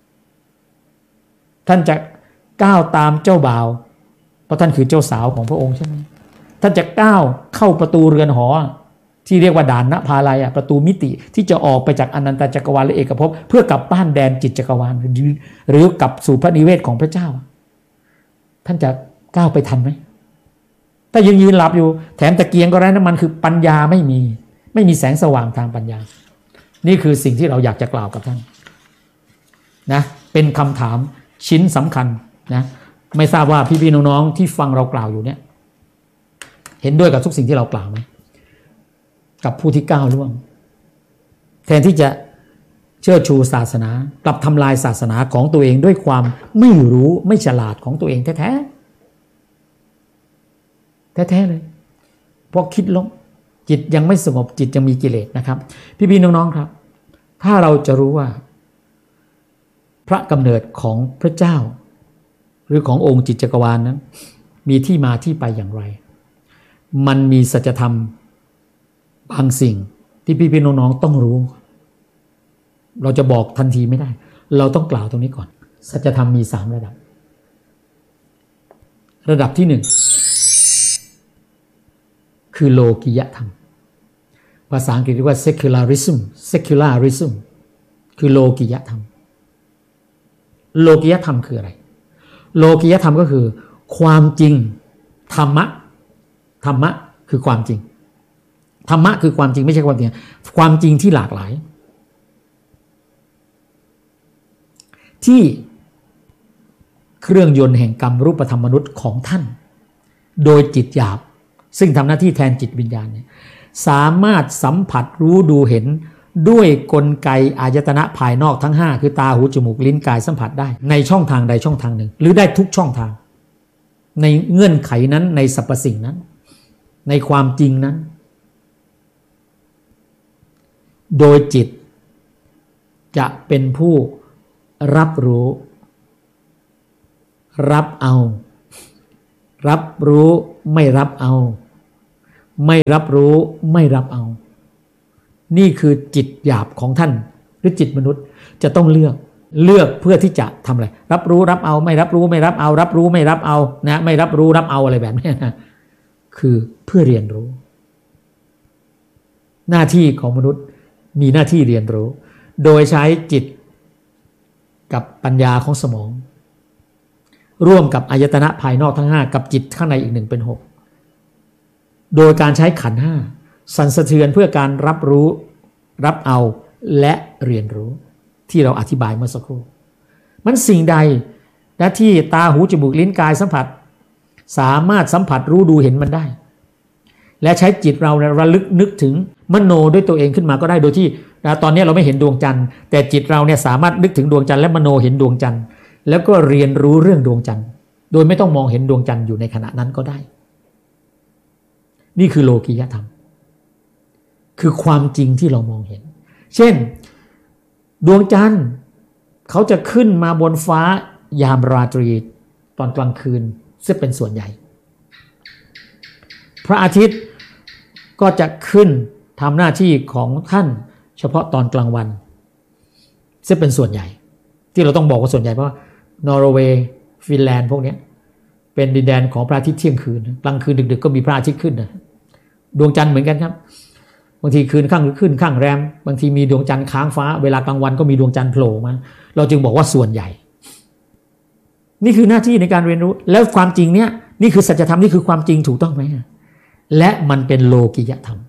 ท่านจะก้าวตามเจ้าบ่าวเพราะท่านคือเจ้าสาวของพระองค์ใช่ไหมท่านจะก้าวเข้าประตูเรือนหอที่เรียกว่าด่านณภาลัยอ่ะประตูมิติที่จะออกไปจากอนันตจักรวาลและเอกภพเพื่อกลับบ้านแดนจิตจักรวาลหรือกลับสู่พระนิเวศของพระเจ้าท่านจะก้าวไปทันไหมถ้ายังยืนหลับอยู่แถมตะเกียงก็ไร้น้ำมันคือปัญญาไม่มีไม่มีแสงสว่างทางปัญญานี่คือสิ่งที่เราอยากจะกล่าวกับท่านนะเป็นคำถามชิ้นสำคัญนะไม่ทราบว่าพี่ๆน้องๆที่ฟังเรากล่าวอยู่เนี่ยเห็นด้วยกับทุกสิ่งที่เรากล่าวไหมกับผู้ที่ก้าวล่วงแทนที่จะเชิดชูศาสนากลับทำลายศาสนาของตัวเองด้วยความไม่รู้ไม่ฉลาดของตัวเองแท้ๆแท้ๆเลยเพราะคิดลบจิตยังไม่สงบจิตยังมีกิเลสนะครับพี่ๆน้องๆครับถ้าเราจะรู้ว่าพระกำเนิดของพระเจ้าหรือขององค์จิตจักรวาลนั้นมีที่มาที่ไปอย่างไรมันมีสัจธรรมบางสิ่งที่พี่ๆน้องๆต้องรู้เราจะบอกทันทีไม่ได้เราต้องกล่าวตรงนี้ก่อนสัจธรรมมีสามระดับระดับที่หนึ่งคือโลกิยธรรมภาษาอังกฤษเรียกว่า secularism secularism คือโลกิยธรรมโลกิยธรรมคืออะไรโลกิยธรรมก็คือความจริงธรรมะธรรมะคือความจริงธรรมะคือความจริงไม่ใช่ความจริงความจริงที่หลากหลายที่เครื่องยนต์แห่งกรรมรูปธรรมมนุษย์ของท่านโดยจิตหยาบซึ่งทำหน้าที่แทนจิตวิญญาณเนี่ยสามารถสัมผัสรู้ดูเห็นด้วยกลไกอายตนะภายนอกทั้งห้าคือตาหูจมูกลิ้นกายสัมผัสได้ในช่องทางใดช่องทางหนึ่งหรือได้ทุกช่องทางในเงื่อนไขนั้นในสรรพสิ่งนั้นในความจริงนั้นโดยจิตจะเป็นผู้รับรู้รับเอารับรู้ไม่รับเอาไม่รับรู้ไม่รับเอานี่คือจิตหยาบของท่านหรือจิตมนุษย์จะต้องเลือกเลือกเพื่อที่จะทำอะไรรับรู้รับเอาไม่รับรู้ไม่รับเอารับรู้ไม่รับเอานะไม่รับรู้รับเอาอะไรแบบนี้นะคือเพื่อเรียนรู้หน้าที่ของมนุษย์มีหน้าที่เรียนรู้โดยใช้จิตกับปัญญาของสมองร่วมกับอายตนะภายนอกทั้งห้ากับจิตข้างในอีกหนึ่งเป็นหกโดยการใช้ขันธ์ห้าสั่นสะเทือนเพื่อการรับรู้รับเอาและเรียนรู้ที่เราอธิบายเมื่อสักครู่มันสิ่งใดนะที่ตาหูจมูกลิ้นกายสัมผัสสามารถสัมผัสรู้ดูเห็นมันได้และใช้จิตเราระลึกนึกถึงมโนด้วยตัวเองขึ้นมาก็ได้โดยที่นะตอนนี้เราไม่เห็นดวงจันทร์แต่จิตเราเนี่ยสามารถนึกถึงดวงจันทร์และมโนเห็นดวงจันทร์แล้วก็เรียนรู้เรื่องดวงจันทร์โดยไม่ต้องมองเห็นดวงจันทร์อยู่ในขณะนั้นก็ได้นี่คือโลกิยธรรมคือความจริงที่เรามองเห็นเช่นดวงจันทร์เขาจะขึ้นมาบนฟ้ายามราตรีตอนกลางคืนซึ่งเป็นส่วนใหญ่พระอาทิตย์ก็จะขึ้นทำหน้าที่ของท่านเฉพาะตอนกลางวันซึ่งเป็นส่วนใหญ่ที่เราต้องบอกว่าส่วนใหญ่เพราะว่านอร์เวย์ฟินแลนด์พวกนี้เป็นดินแดนของพระอาทิตย์เที่ยงคืนกลางคืนดึกๆก็มีพระอาทิตย์ขึ้นนะดวงจันทร์เหมือนกันครับบางทีคืนข้างหรือขึ้นข้างแรมบางทีมีดวงจันทร์ค้างฟ้าเวลากลางวันก็มีดวงจันทร์โผล่มาเราจึงบอกว่าส่วนใหญ่นี่คือหน้าที่ในการเรียนรู้แล้วความจริงเนี้ยนี่คือสัจธรรมนี่คือความจริงถูกต้องไหมและมันเป็นโลกิยธรรม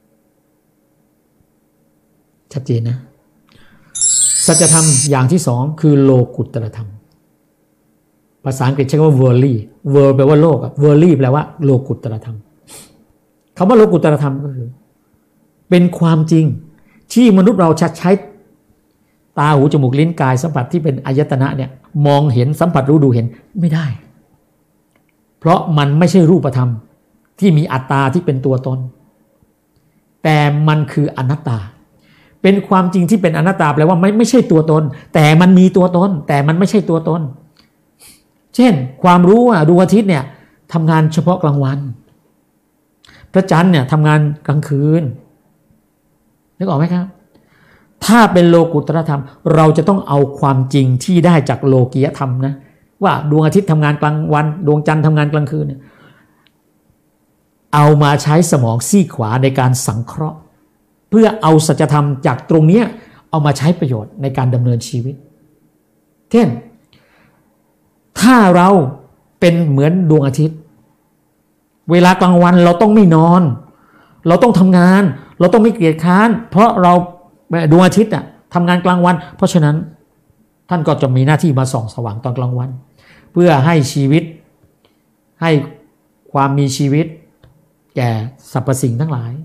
ชัดเจนนะสัจธรรมอย่างที่สองคือโลกุตตรธรรมภาษาอังกฤษใช้คำว่า worldly world แปลว่าโลกอะ worldly แปลว่าโลกุตตรธรรมคำว่าโลกุตตรธรรมก็คือเป็นความจริงที่มนุษย์เราจะใช้ตาหูจมูกลิ้นกายสัมผัสที่เป็นอายตนะเนี่ยมองเห็นสัมผัสรู้ดูเห็นไม่ได้เพราะมันไม่ใช่รูปธรรมที่มีอัตตาที่เป็นตัวตนแต่มันคืออนัตตาเป็นความจริงที่เป็นอนัตตาแปลว่าไม่ไม่ใช่ตัวตนแต่มันมีตัวตนแต่มันไม่ใช่ตัวตนเช่นความรู้ว่าดวงอาทิตย์เนี่ยทำงานเฉพาะกลางวันพระจันทร์เนี่ยทำงานกลางคืนนึกออกไหมครับถ้าเป็นโลกุตตรธรรมเราจะต้องเอาความจริงที่ได้จากโลกียธรรมนะว่าดวงอาทิตย์ทำงานกลางวันดวงจันทร์ทำงานกลางคืนเนี่ยเอามาใช้สมองซีกขวาในการสังเคราะห์เพื่อเอาสัจธรรมจากตรงนี้เอามาใช้ประโยชน์ในการดำเนินชีวิตเช่นถ้าเราเป็นเหมือนดวงอาทิตย์เวลากลางวันเราต้องไม่นอนเราต้องทำงานเราต้องไม่เกียจค้านเพราะเราดวงอาทิตย์อ่ะทำงานกลางวันเพราะฉะนั้นท่านก็จะมีหน้าที่มาส่องสว่างตอนกลางวันเพื่อให้ชีวิตให้ความมีชีวิตแก่สรรพสิ่งทั้งหลาย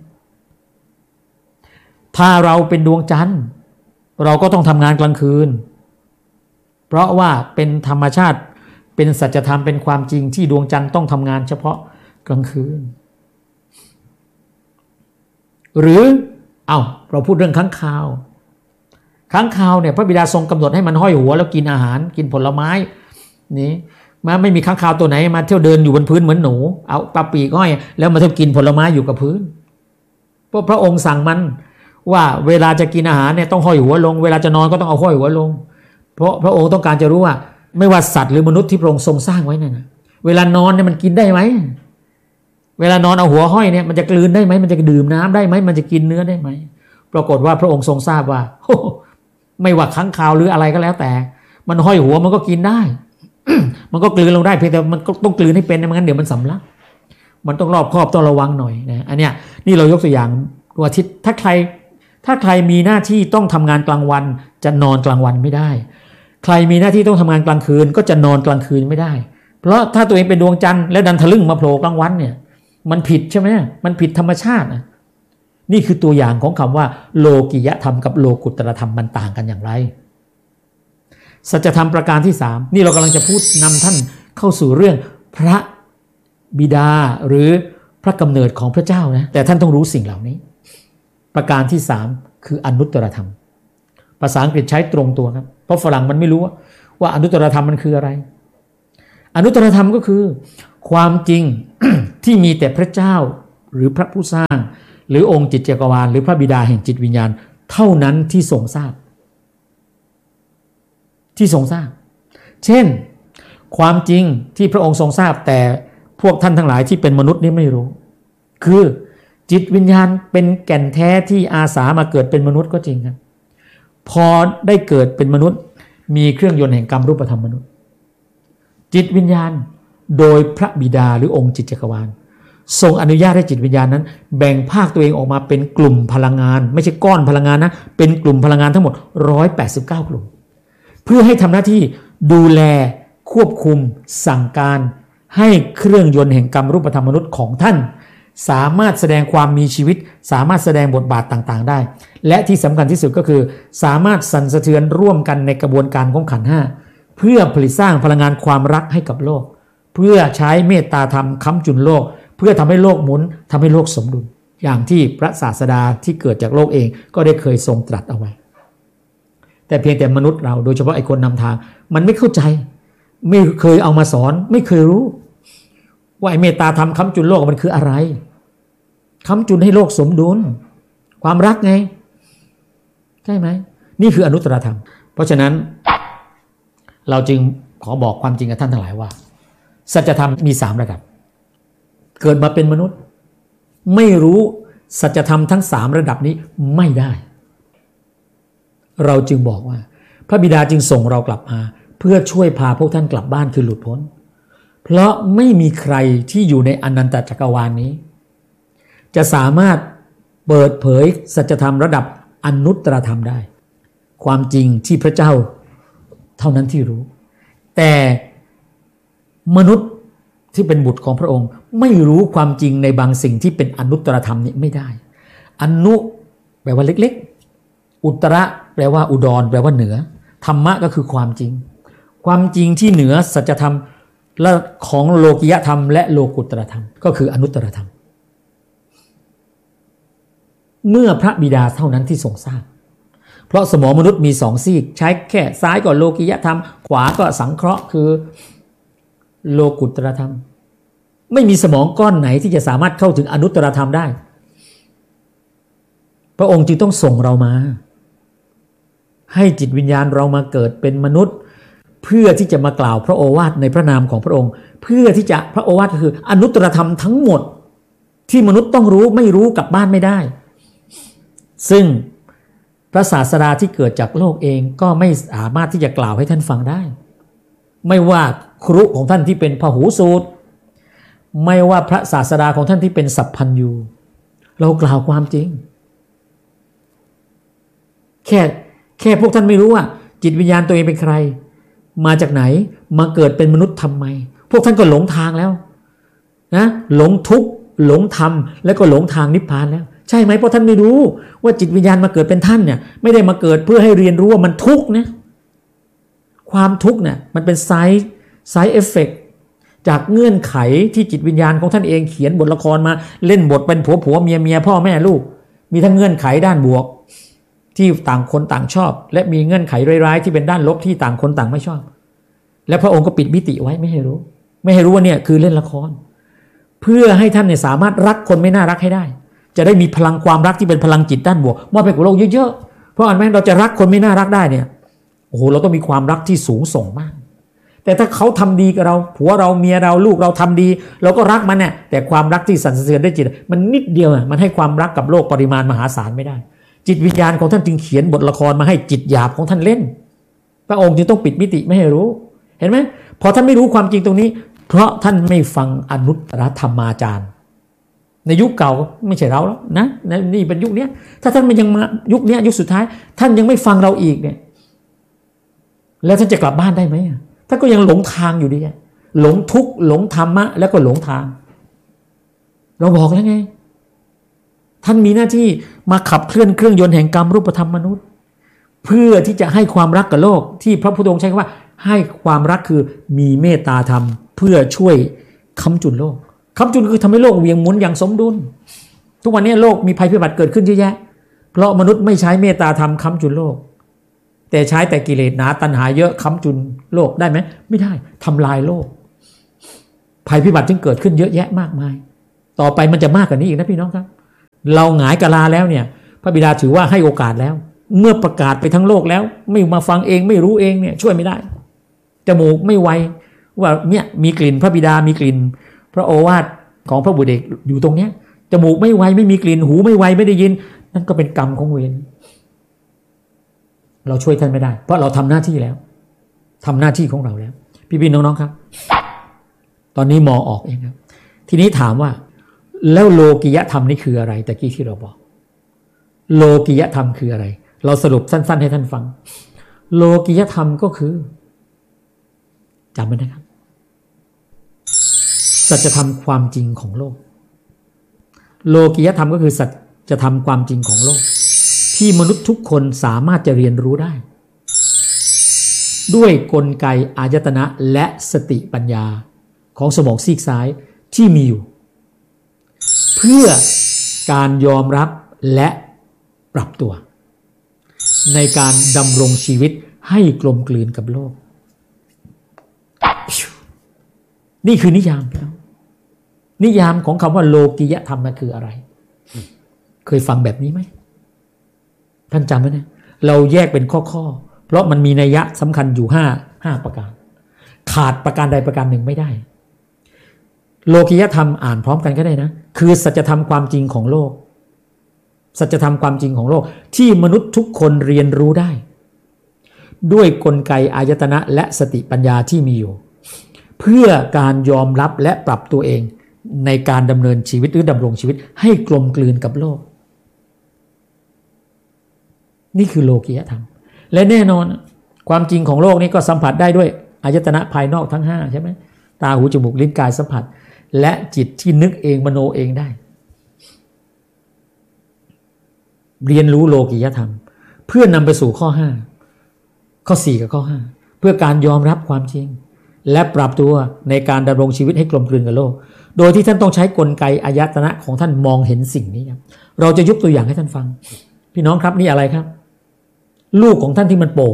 ถ้าเราเป็นดวงจันทร์เราก็ต้องทำงานกลางคืนเพราะว่าเป็นธรรมชาติเป็นสัจธรรมเป็นความจริงที่ดวงจันทร์ต้องทำงานเฉพาะกลางคืนหรือเอาเราพูดเรื่องค้างคาวค้างคาวเนี่ยพระบิดาทรงกำหนดให้มันห้อยหัวแล้วกินอาหารกินผลไม้นี่มาไม่มีค้างคาวตัวไหนมาเที่ยวเดินอยู่บนพื้นเหมือนหนูเอาปลาปีกห้อยแล้วมาเที่ยวกินผลไม้อยู่กับพื้นเพราะพระองค์สั่งมันว่าเวลาจะกินอาหารเนี่ยต้องห้อยหัวลงเวลาจะนอนก็ต้องเอาห้อยหัวลงเพราะพระองค์ต้องการจะรู้ว่าไม่ว่าสัตว์หรือมนุษย์ที่พระองค์ทรงสร้างไว้เนี่ยนะเวลานอนเนี่ยมันกินได้ไหมเวลานอนเอาหัวห้อยเนี่ยมันจะกลืนได้ไหมมันจะดื่มน้ำได้ไหมมันจะกินเนื้อได้ไหมปรากฏว่าพระองค์ทรงทราบว่าไม่ว่าค้างคาวหรืออะไรก็แล้วแต่มันห้อยหัวมันก็กินได้ มันก็กลืนลงได้เพียงแต่มันก็ต้องกลืนให้เป็นไม่งั้นเดี๋ยวมันสำลักมันต้องรอบคอบต้องระวังหน่อยนะอันเนี้ยนี่เรายกตัวอย่างดวงอาทิตย์ถ้าใครถ้าใครมีหน้าที่ต้องทำงานกลางวันจะนอนกลางวันไม่ได้ใครมีหน้าที่ต้องทำงานกลางคืนก็จะนอนกลางคืนไม่ได้เพราะถ้าตัวเองเป็นดวงจันทร์แล้วดันทะลึ่งมาโผล่กลางวันเนี่ยมันผิดใช่ไหมมันผิดธรรมชาตินะนี่คือตัวอย่างของคำว่าโลกิยธรรมกับโลกุตตรธรรมมันต่างกันอย่างไรสัจธรรมประการที่สามนี่เรากำลังจะพูดนำท่านเข้าสู่เรื่องพระบิดาหรือพระกำเนิดของพระเจ้านะแต่ท่านต้องรู้สิ่งเหล่านี้ประการที่สามคืออนุตตรธรรมภาษาอังกฤษใช้ตรงตัวครับเพราะฝรั่งมันไม่รู้ว่าอนุตตรธรรมมันคืออะไรอนุตตรธรรมก็คือความจริง ที่มีแต่พระเจ้าหรือพระผู้สร้างหรือองค์จิตจักรวาลหรือพระบิดาแห่งจิตวิญญาณเท่านั้นที่ทรงทราบที่ทรงทราบเช่นความจริงที่พระองค์ทรงทราบแต่พวกท่านทั้งหลายที่เป็นมนุษย์นี่ไม่รู้คือจิตวิญญาณเป็นแก่นแท้ที่อาสามาเกิดเป็นมนุษย์ก็จริงครับพอได้เกิดเป็นมนุษย์มีเครื่องยนต์แห่งกรรมรูปธรรมมนุษย์จิตวิญญาณโดยพระบิดาหรือองค์จิตจักรวาลทรงอนุญาตให้จิตวิญญาณนั้นแบ่งภาคตัวเองออกมาเป็นกลุ่มพลังงานไม่ใช่ก้อนพลังงานนะเป็นกลุ่มพลังงานทั้งหมดหนึ่งร้อยแปดสิบเก้ากลุ่มเพื่อให้ทำหน้าที่ดูแลควบคุมสั่งการให้เครื่องยนต์แห่งกรรมรูปธรรมมนุษย์ของท่านสามารถแสดงความมีชีวิตสามารถแสดงบทบาทต่างๆได้และที่สำคัญที่สุดก็คือสามารถสั่นสะเทือนร่วมกันในกระบวนการของขันธ์ห้าเพื่อผลิตสร้างพลังงานความรักให้กับโลกเพื่อใช้เมตตาธรรมค้ำจุนโลกเพื่อทำให้โลกหมุนทำให้โลกสมดุลอย่างที่พระศาสดาที่เกิดจากโลกเองก็ได้เคยทรงตรัสเอาไว้แต่เพียงแต่มนุษย์เราโดยเฉพาะไอ้คนนำทางมันไม่เข้าใจไม่เคยเอามาสอนไม่เคยรู้ว่าไอ้เมตตาธรรมค้ำจุนโลกมันคืออะไรค้ำจุนให้โลกสมดุลความรักไงใช่ไหมนี่คืออนุตตรธรรมเพราะฉะนั้นเราจึงขอบอกความจริงกับท่านทั้งหลายว่าสัจธรรมมีสามระดับเกิดมาเป็นมนุษย์ไม่รู้สัจธรรมทั้งสามระดับนี้ไม่ได้เราจึงบอกว่าพระบิดาจึงส่งเรากลับมาเพื่อช่วยพาพวกท่านกลับบ้านคือหลุดพ้นเพราะไม่มีใครที่อยู่ในอนันตจักรวาลนี้จะสามารถเปิดเผยสัจธรรมระดับอนุตตรธรรมได้ความจริงที่พระเจ้าเท่านั้นที่รู้แต่มนุษย์ที่เป็นบุตรของพระองค์ไม่รู้ความจริงในบางสิ่งที่เป็นอนุตตรธรรมนี้ไม่ได้อนุแปลว่าเล็กๆอุตระแปลว่าอุดรแปลว่าเหนือธรรมะก็คือความจริงความจริงที่เหนือสัจธรรมและของโลกิยธรรมและโลกุตตรธรรมก็คืออนุตตรธรรมเมื่อพระบิดาเท่านั้นที่ทรงทราบเพราะสมองมนุษย์มีสองซีกใช้แค่ซ้ายก็โลกิยธรรมขวาก็สังเคราะห์คือโลกุตตรธรรมไม่มีสมองก้อนไหนที่จะสามารถเข้าถึงอนุตตรธรรมได้พระองค์จึงต้องส่งเรามาให้จิตวิญญาณเรามาเกิดเป็นมนุษย์เพื่อที่จะมากล่าวพระโอวาทในพระนามของพระองค์เพื่อที่จะพระโอวาทก็คืออนุตตรธรรมทั้งหมดที่มนุษย์ต้องรู้ไม่รู้กลับบ้านไม่ได้ซึ่งพระศาสดาที่เกิดจากโลกเองก็ไม่สามารถที่จะกล่าวให้ท่านฟังได้ไม่ว่าครุของท่านที่เป็นพหูสูตรไม่ว่าพระศาสดาของท่านที่เป็นสัพพัญญูเรากล่าวความจริงแค่แค่พวกท่านไม่รู้ว่าจิตวิญญาณตัวเองเป็นใครมาจากไหนมาเกิดเป็นมนุษย์ทำไมพวกท่านก็หลงทางแล้วนะหลงทุกข์หลงธรรมแล้วก็หลงทางนิพพานแล้วใช่ไหมเพราะท่านไม่รู้ว่าจิตวิญญาณมาเกิดเป็นท่านเนี่ยไม่ได้มาเกิดเพื่อให้เรียนรู้ว่ามันทุกข์นะความทุกข์เนี่ยมันเป็นไซด์ไซด์เอฟเฟกต์จากเงื่อนไขที่จิตวิญญาณของท่านเองเขียนบทละครมาเล่นบทเป็นผัวผัวเมียเมียพ่อแม่ลูกมีทั้งเงื่อนไขด้านบวกที่ต่างคนต่างชอบและมีเงื่อนไขร้ายๆที่เป็นด้านลบที่ต่างคนต่างไม่ชอบและพระองค์ก็ปิดมิติไว้ไม่ให้รู้ไม่ให้รู้ว่าเนี่ยคือเล่นละครเพื่อให้ท่านเนี่ยสามารถรักคนไม่น่ารักให้ได้จะได้มีพลังความรักที่เป็นพลังจิตด้านบวกมอบให้กับโลกเยอะๆเพราะอันแม้เราจะรักคนไม่น่ารักได้เนี่ยโอ้โหเราต้องมีความรักที่สูงส่งมากแต่ถ้าเขาทำดีกับเราผัวเราเมียเราลูกเราทำดีเราก็รักมันเนี่ยแต่ความรักที่สั่นสะเทือนด้วยจิตมันนิดเดียวมันให้ความรักกับโลกปริมาณมหาศาลไม่ได้จิตวิญญาณของท่านจึงเขียนบทละครมาให้จิตหยาบของท่านเล่นพระองค์จึงต้องปิดมิติไม่ให้รู้เห็นไหมพอท่านไม่รู้ความจริงตรงนี้เพราะท่านไม่ฟังอนุตตรธรรมาจารย์ในยุคเก่าไม่ใช่เราแล้วนะนี่เป็นยุคนี้ถ้าท่านมันยังมายุคนี้ยุคสุดท้ายท่านยังไม่ฟังเราอีกเนี่ยแล้วท่านจะกลับบ้านได้ไหมท่านก็ยังหลงทางอยู่ดีหลงทุกข์หลงธรรมะแล้วก็หลงทางเราบอกแล้วไงท่านมีหน้าที่มาขับเคลื่อนเครื่องยนต์แห่งกรรมรูปธรรมมนุษย์เพื่อที่จะให้ความรักกับโลกที่พระพุทธองค์ใช้คำว่าให้ความรักคือมีเมตตาธรรมเพื่อช่วยค้ำจุนโลกค้ำจุนคือทำให้โลกเวียงหมุนอย่างสมดุลทุกวันนี้โลกมีภัยพิบัติเกิดขึ้นเยอะแยะเพราะมนุษย์ไม่ใช้เมตตาธรรมค้ำจุนโลกแต่ใช้แต่กิเลสหนาตัณหาเยอะค้ำจุนโลกได้ไหมไม่ได้ทำลายโลกภัยพิบัติจึงเกิดขึ้นเยอะแยะมากมายต่อไปมันจะมากกว่านี้อีกนะพี่น้องครับเราหงายกะลาแล้วเนี่ยพระบิดาถือว่าให้โอกาสแล้วเมื่อประกาศไปทั้งโลกแล้วไม่มาฟังเองไม่รู้เองเนี่ยช่วยไม่ได้จมูกไม่ไวว่าเนี่ยมีกลิ่นพระบิดามีกลิ่นพระโอวาทของพระบุตรเอกอยู่ตรงเนี้ยจมูกไม่ไวไม่มีกลิ่นหูไม่ไวไม่ได้ยินนั่นก็เป็นกรรมของเวรเราช่วยท่านไม่ได้เพราะเราทำหน้าที่แล้วทำหน้าที่ของเราแล้วพี่ๆน้องๆครับตอนนี้มองออกเองครับทีนี้ถามว่าแล้วโลกิยธรรมนี่คืออะไรตะกี้ที่เราบอกโลกิยธรรมคืออะไรเราสรุปสั้นๆให้ท่านฟังโลกิยธรรมก็คือจำไว้นะครับสัจธรรมความจริงของโลกโลกิยธรรมก็คือสัจธรรมความจริงของโลกที่มนุษย์ทุกคนสามารถจะเรียนรู้ได้ด้วยกลไกอายตนะและสติปัญญาของสมองซีกซ้ายที่มีอยู่เพื่อการยอมรับและปรับตัวในการดำรงชีวิตให้กลมกลืนกับโลกนี่คือนิยามพี่น้องนิยามของคำว่าโลกิยธรรมนั้นคืออะไรเคยฟังแบบนี้ไหมท่านจำไว้นะเราแยกเป็นข้อๆเพราะมันมีนัยยะสำคัญอยู่ห้าห้าประการขาดประการใดประการหนึ่งไม่ได้โลกิยธรรมอ่านพร้อมกันก็ได้นะคือสัจธรรมความจริงของโลกสัจธรรมความจริงของโลกที่มนุษย์ทุกคนเรียนรู้ได้ด้วยกลไกอายตนะและสติปัญญาที่มีอยู่เพื่อการยอมรับและปรับตัวเองในการดำเนินชีวิตหรือดำรงชีวิตให้กลมกลืนกับโลกนี่คือโลกิยธรรมและแน่นอนความจริงของโลกนี้ก็สัมผัสได้ด้วยอายตนะภายนอกทั้งห้าใช่ไหมตาหูจมูกลิ้นกายสัมผัสและจิตที่นึกเองมโนเองได้เรียนรู้โลกิยธรรมเพื่อนำไปสู่ข้อห้าข้อสี่กับข้อห้าเพื่อการยอมรับความจริงและปรับตัวในการดำรงชีวิตให้กลมกลืนกับโลกโดยที่ท่านต้องใช้กลไกอายตนะของท่านมองเห็นสิ่งนี้ครับเราจะยกตัวอย่างให้ท่านฟังพี่น้องครับนี่อะไรครับลูกของท่านที่มันโป่ง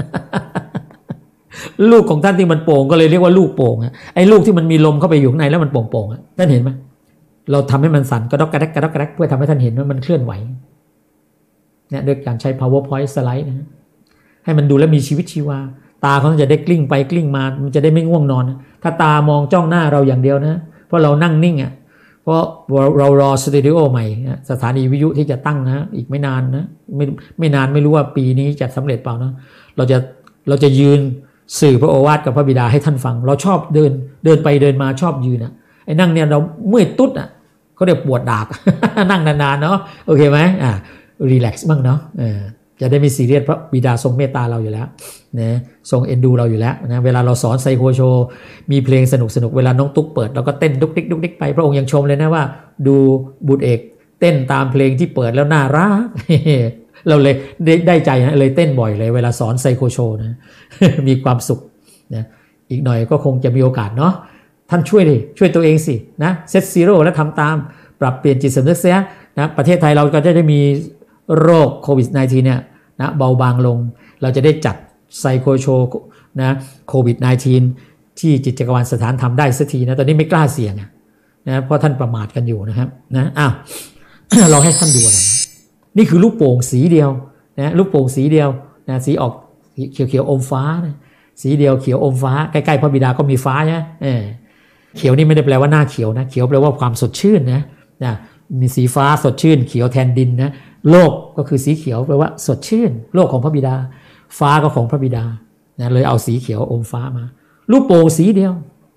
ลูกของท่านที่มันโป่งก็เลยเรียกว่าลูกโป่งไอ้ลูกที่มันมีลมเข้าไปอยู่ข้างในแล้วมันโป่งๆท่านเห็นไหมเราทำให้มันสั่นกระดกกระแดกกระดกกระแดกเพื่อทำให้ท่านเห็นว่ามันเคลื่อนไหวเนี่ยด้วยการใช้ powerpoint สไลด์นะให้มันดูแล้วมีชีวิตชีวาตาเขาจะได้กลิ้งไปกลิ้งมามันจะได้ไม่ง่วงนอนถ้าตามองจ้องหน้าเราอย่างเดียวนะเพราะเรานั่งนิ่งอ่ะเพราะเรารอสตูดิโอใหม่สถานีวิทยุที่จะตั้งนะอีกไม่นานนะไม่ไม่นานไม่รู้ว่าปีนี้จะสำเร็จเปล่านะเราจะเราจะยืนสื่อพระโอวาทกับพระบิดาให้ท่านฟังเราชอบเดินเดินไปเดินมาชอบยืนอ่ะไอ้นั่งเนี่ยเราเมื่อยตุ๊ดอ่ะเขาเรียกปวดดาก นั่งนานๆเนาะโอเคไหมอ่ารีแลกซ์บ้างเนาะเออจะได้ไม่ซีเรียสเพราะบิดาทรงเมตตาเราอยู่แล้วนะทรงเอ็นดูเราอยู่แล้วนะเวลาเราสอนไซโคโชมีเพลงสนุกสนุกเวลาน้องตุ๊กเปิดเราก็เต้นดุกดิกดุกดิกไปพระองค์ยังชมเลยนะว่าดูบุตรเอกเต้นตามเพลงที่เปิดแล้วน่ารัก เราเลยได้ได้ใจนะเลยเต้นบ่อยเลยเวลาสอนไซโคโชนะ มีความสุขนะอีกหน่อยก็คงจะมีโอกาสเนาะท่านช่วยดิช่วยตัวเองสินะเซตซีโร่แล้วทำตามปรับเปลี่ยนจิตสำนึกเสียนะประเทศไทยเราก็จะได้มีโรคโควิด สิบเก้า เนี่ยนะเบาบางลงเราจะได้จัดไซโคโชนะโควิด สิบเก้า ที่จิตจักรวาลสถานธรรมได้สักทีนะตอนนี้ไม่กล้าเสี่ยงนะเพราะท่านประมาทกันอยู่นะครับนะอ้าว เราให้ท่านดูอะไรนี่คือลูกโป่งสีเดียวนะลูกโป่งสีเดียวนะสีออกเขียวเขียวอมฟ้านะสีเดียวเขียวอมฟ้าใกล้ๆพระบิดาก็มีฟ้าใช่ไหมเออเขียวนี่ไม่ได้แปลว่าหน้าเขียวนะเขียวแปลว่าความสดชื่นนะนะมีสีฟ้าสดชื่นเขียวแทนดินนะโลกก็คือสีเขียวแปลว่าสดชื่นโลกของพระบิดาฟ้าก็ของพระบิดานะเลยเอาสีเขียวอมฟ้ามาลูกโป่งสีเดียว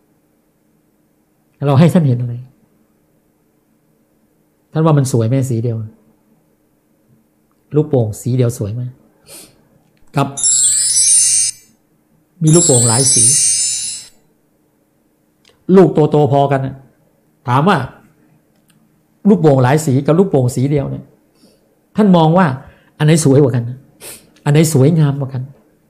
เราให้ท่านเห็นอะไรท่านว่ามันสวยไหมสีเดียวลูกโป่งสีเดียวสวยไหมกับมีลูกโป่งหลายสีลูกโตๆพอกันนะถามว่าลูกโป่งหลายสีกับลูกโป่งสีเดียวเนี่ยท่านมองว่าอันไหนสวยกว่ากันอันไหนสวยงามกว่ากัน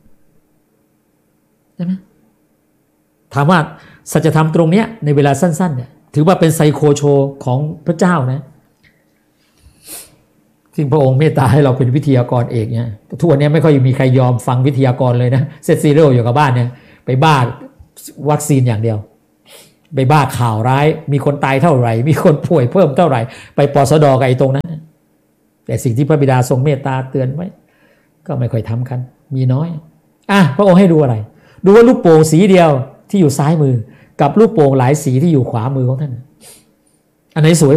ใช่ไหมถามว่าสัจธรรมตรงเนี้ยในเวลาสั้นๆเนี่ยถือว่าเป็นไซโคโชของพระเจ้านะซึ่งพระองค์เมตตาให้เราเป็นวิทยากรเอกเนี่ยทุกวันนี้ไม่ค่อยมีใครยอมฟังวิทยากรเลยนะเซตซีโร่อยู่กับบ้านเนี่ยไปบ้าวัคซีนอย่างเดียวไปบ้าข่าวร้ายมีคนตายเท่าไหร่มีคนป่วยเพิ่มเท่าไหร่ไปปสดกับไอ้ตรงนั้นแต่สิ่งที่พระบิดาทรงเมตตาเตือนไว้ก็ไม่ค่อยทำกันมีน้อยอ่ะพระองค์ให้ดูอะไรดูว่าลูกโป่งสีเดียวที่อยู่ซ้ายมือกับลูกโป่งหลายสีที่อยู่ขวามือของท่านอันไหนสวย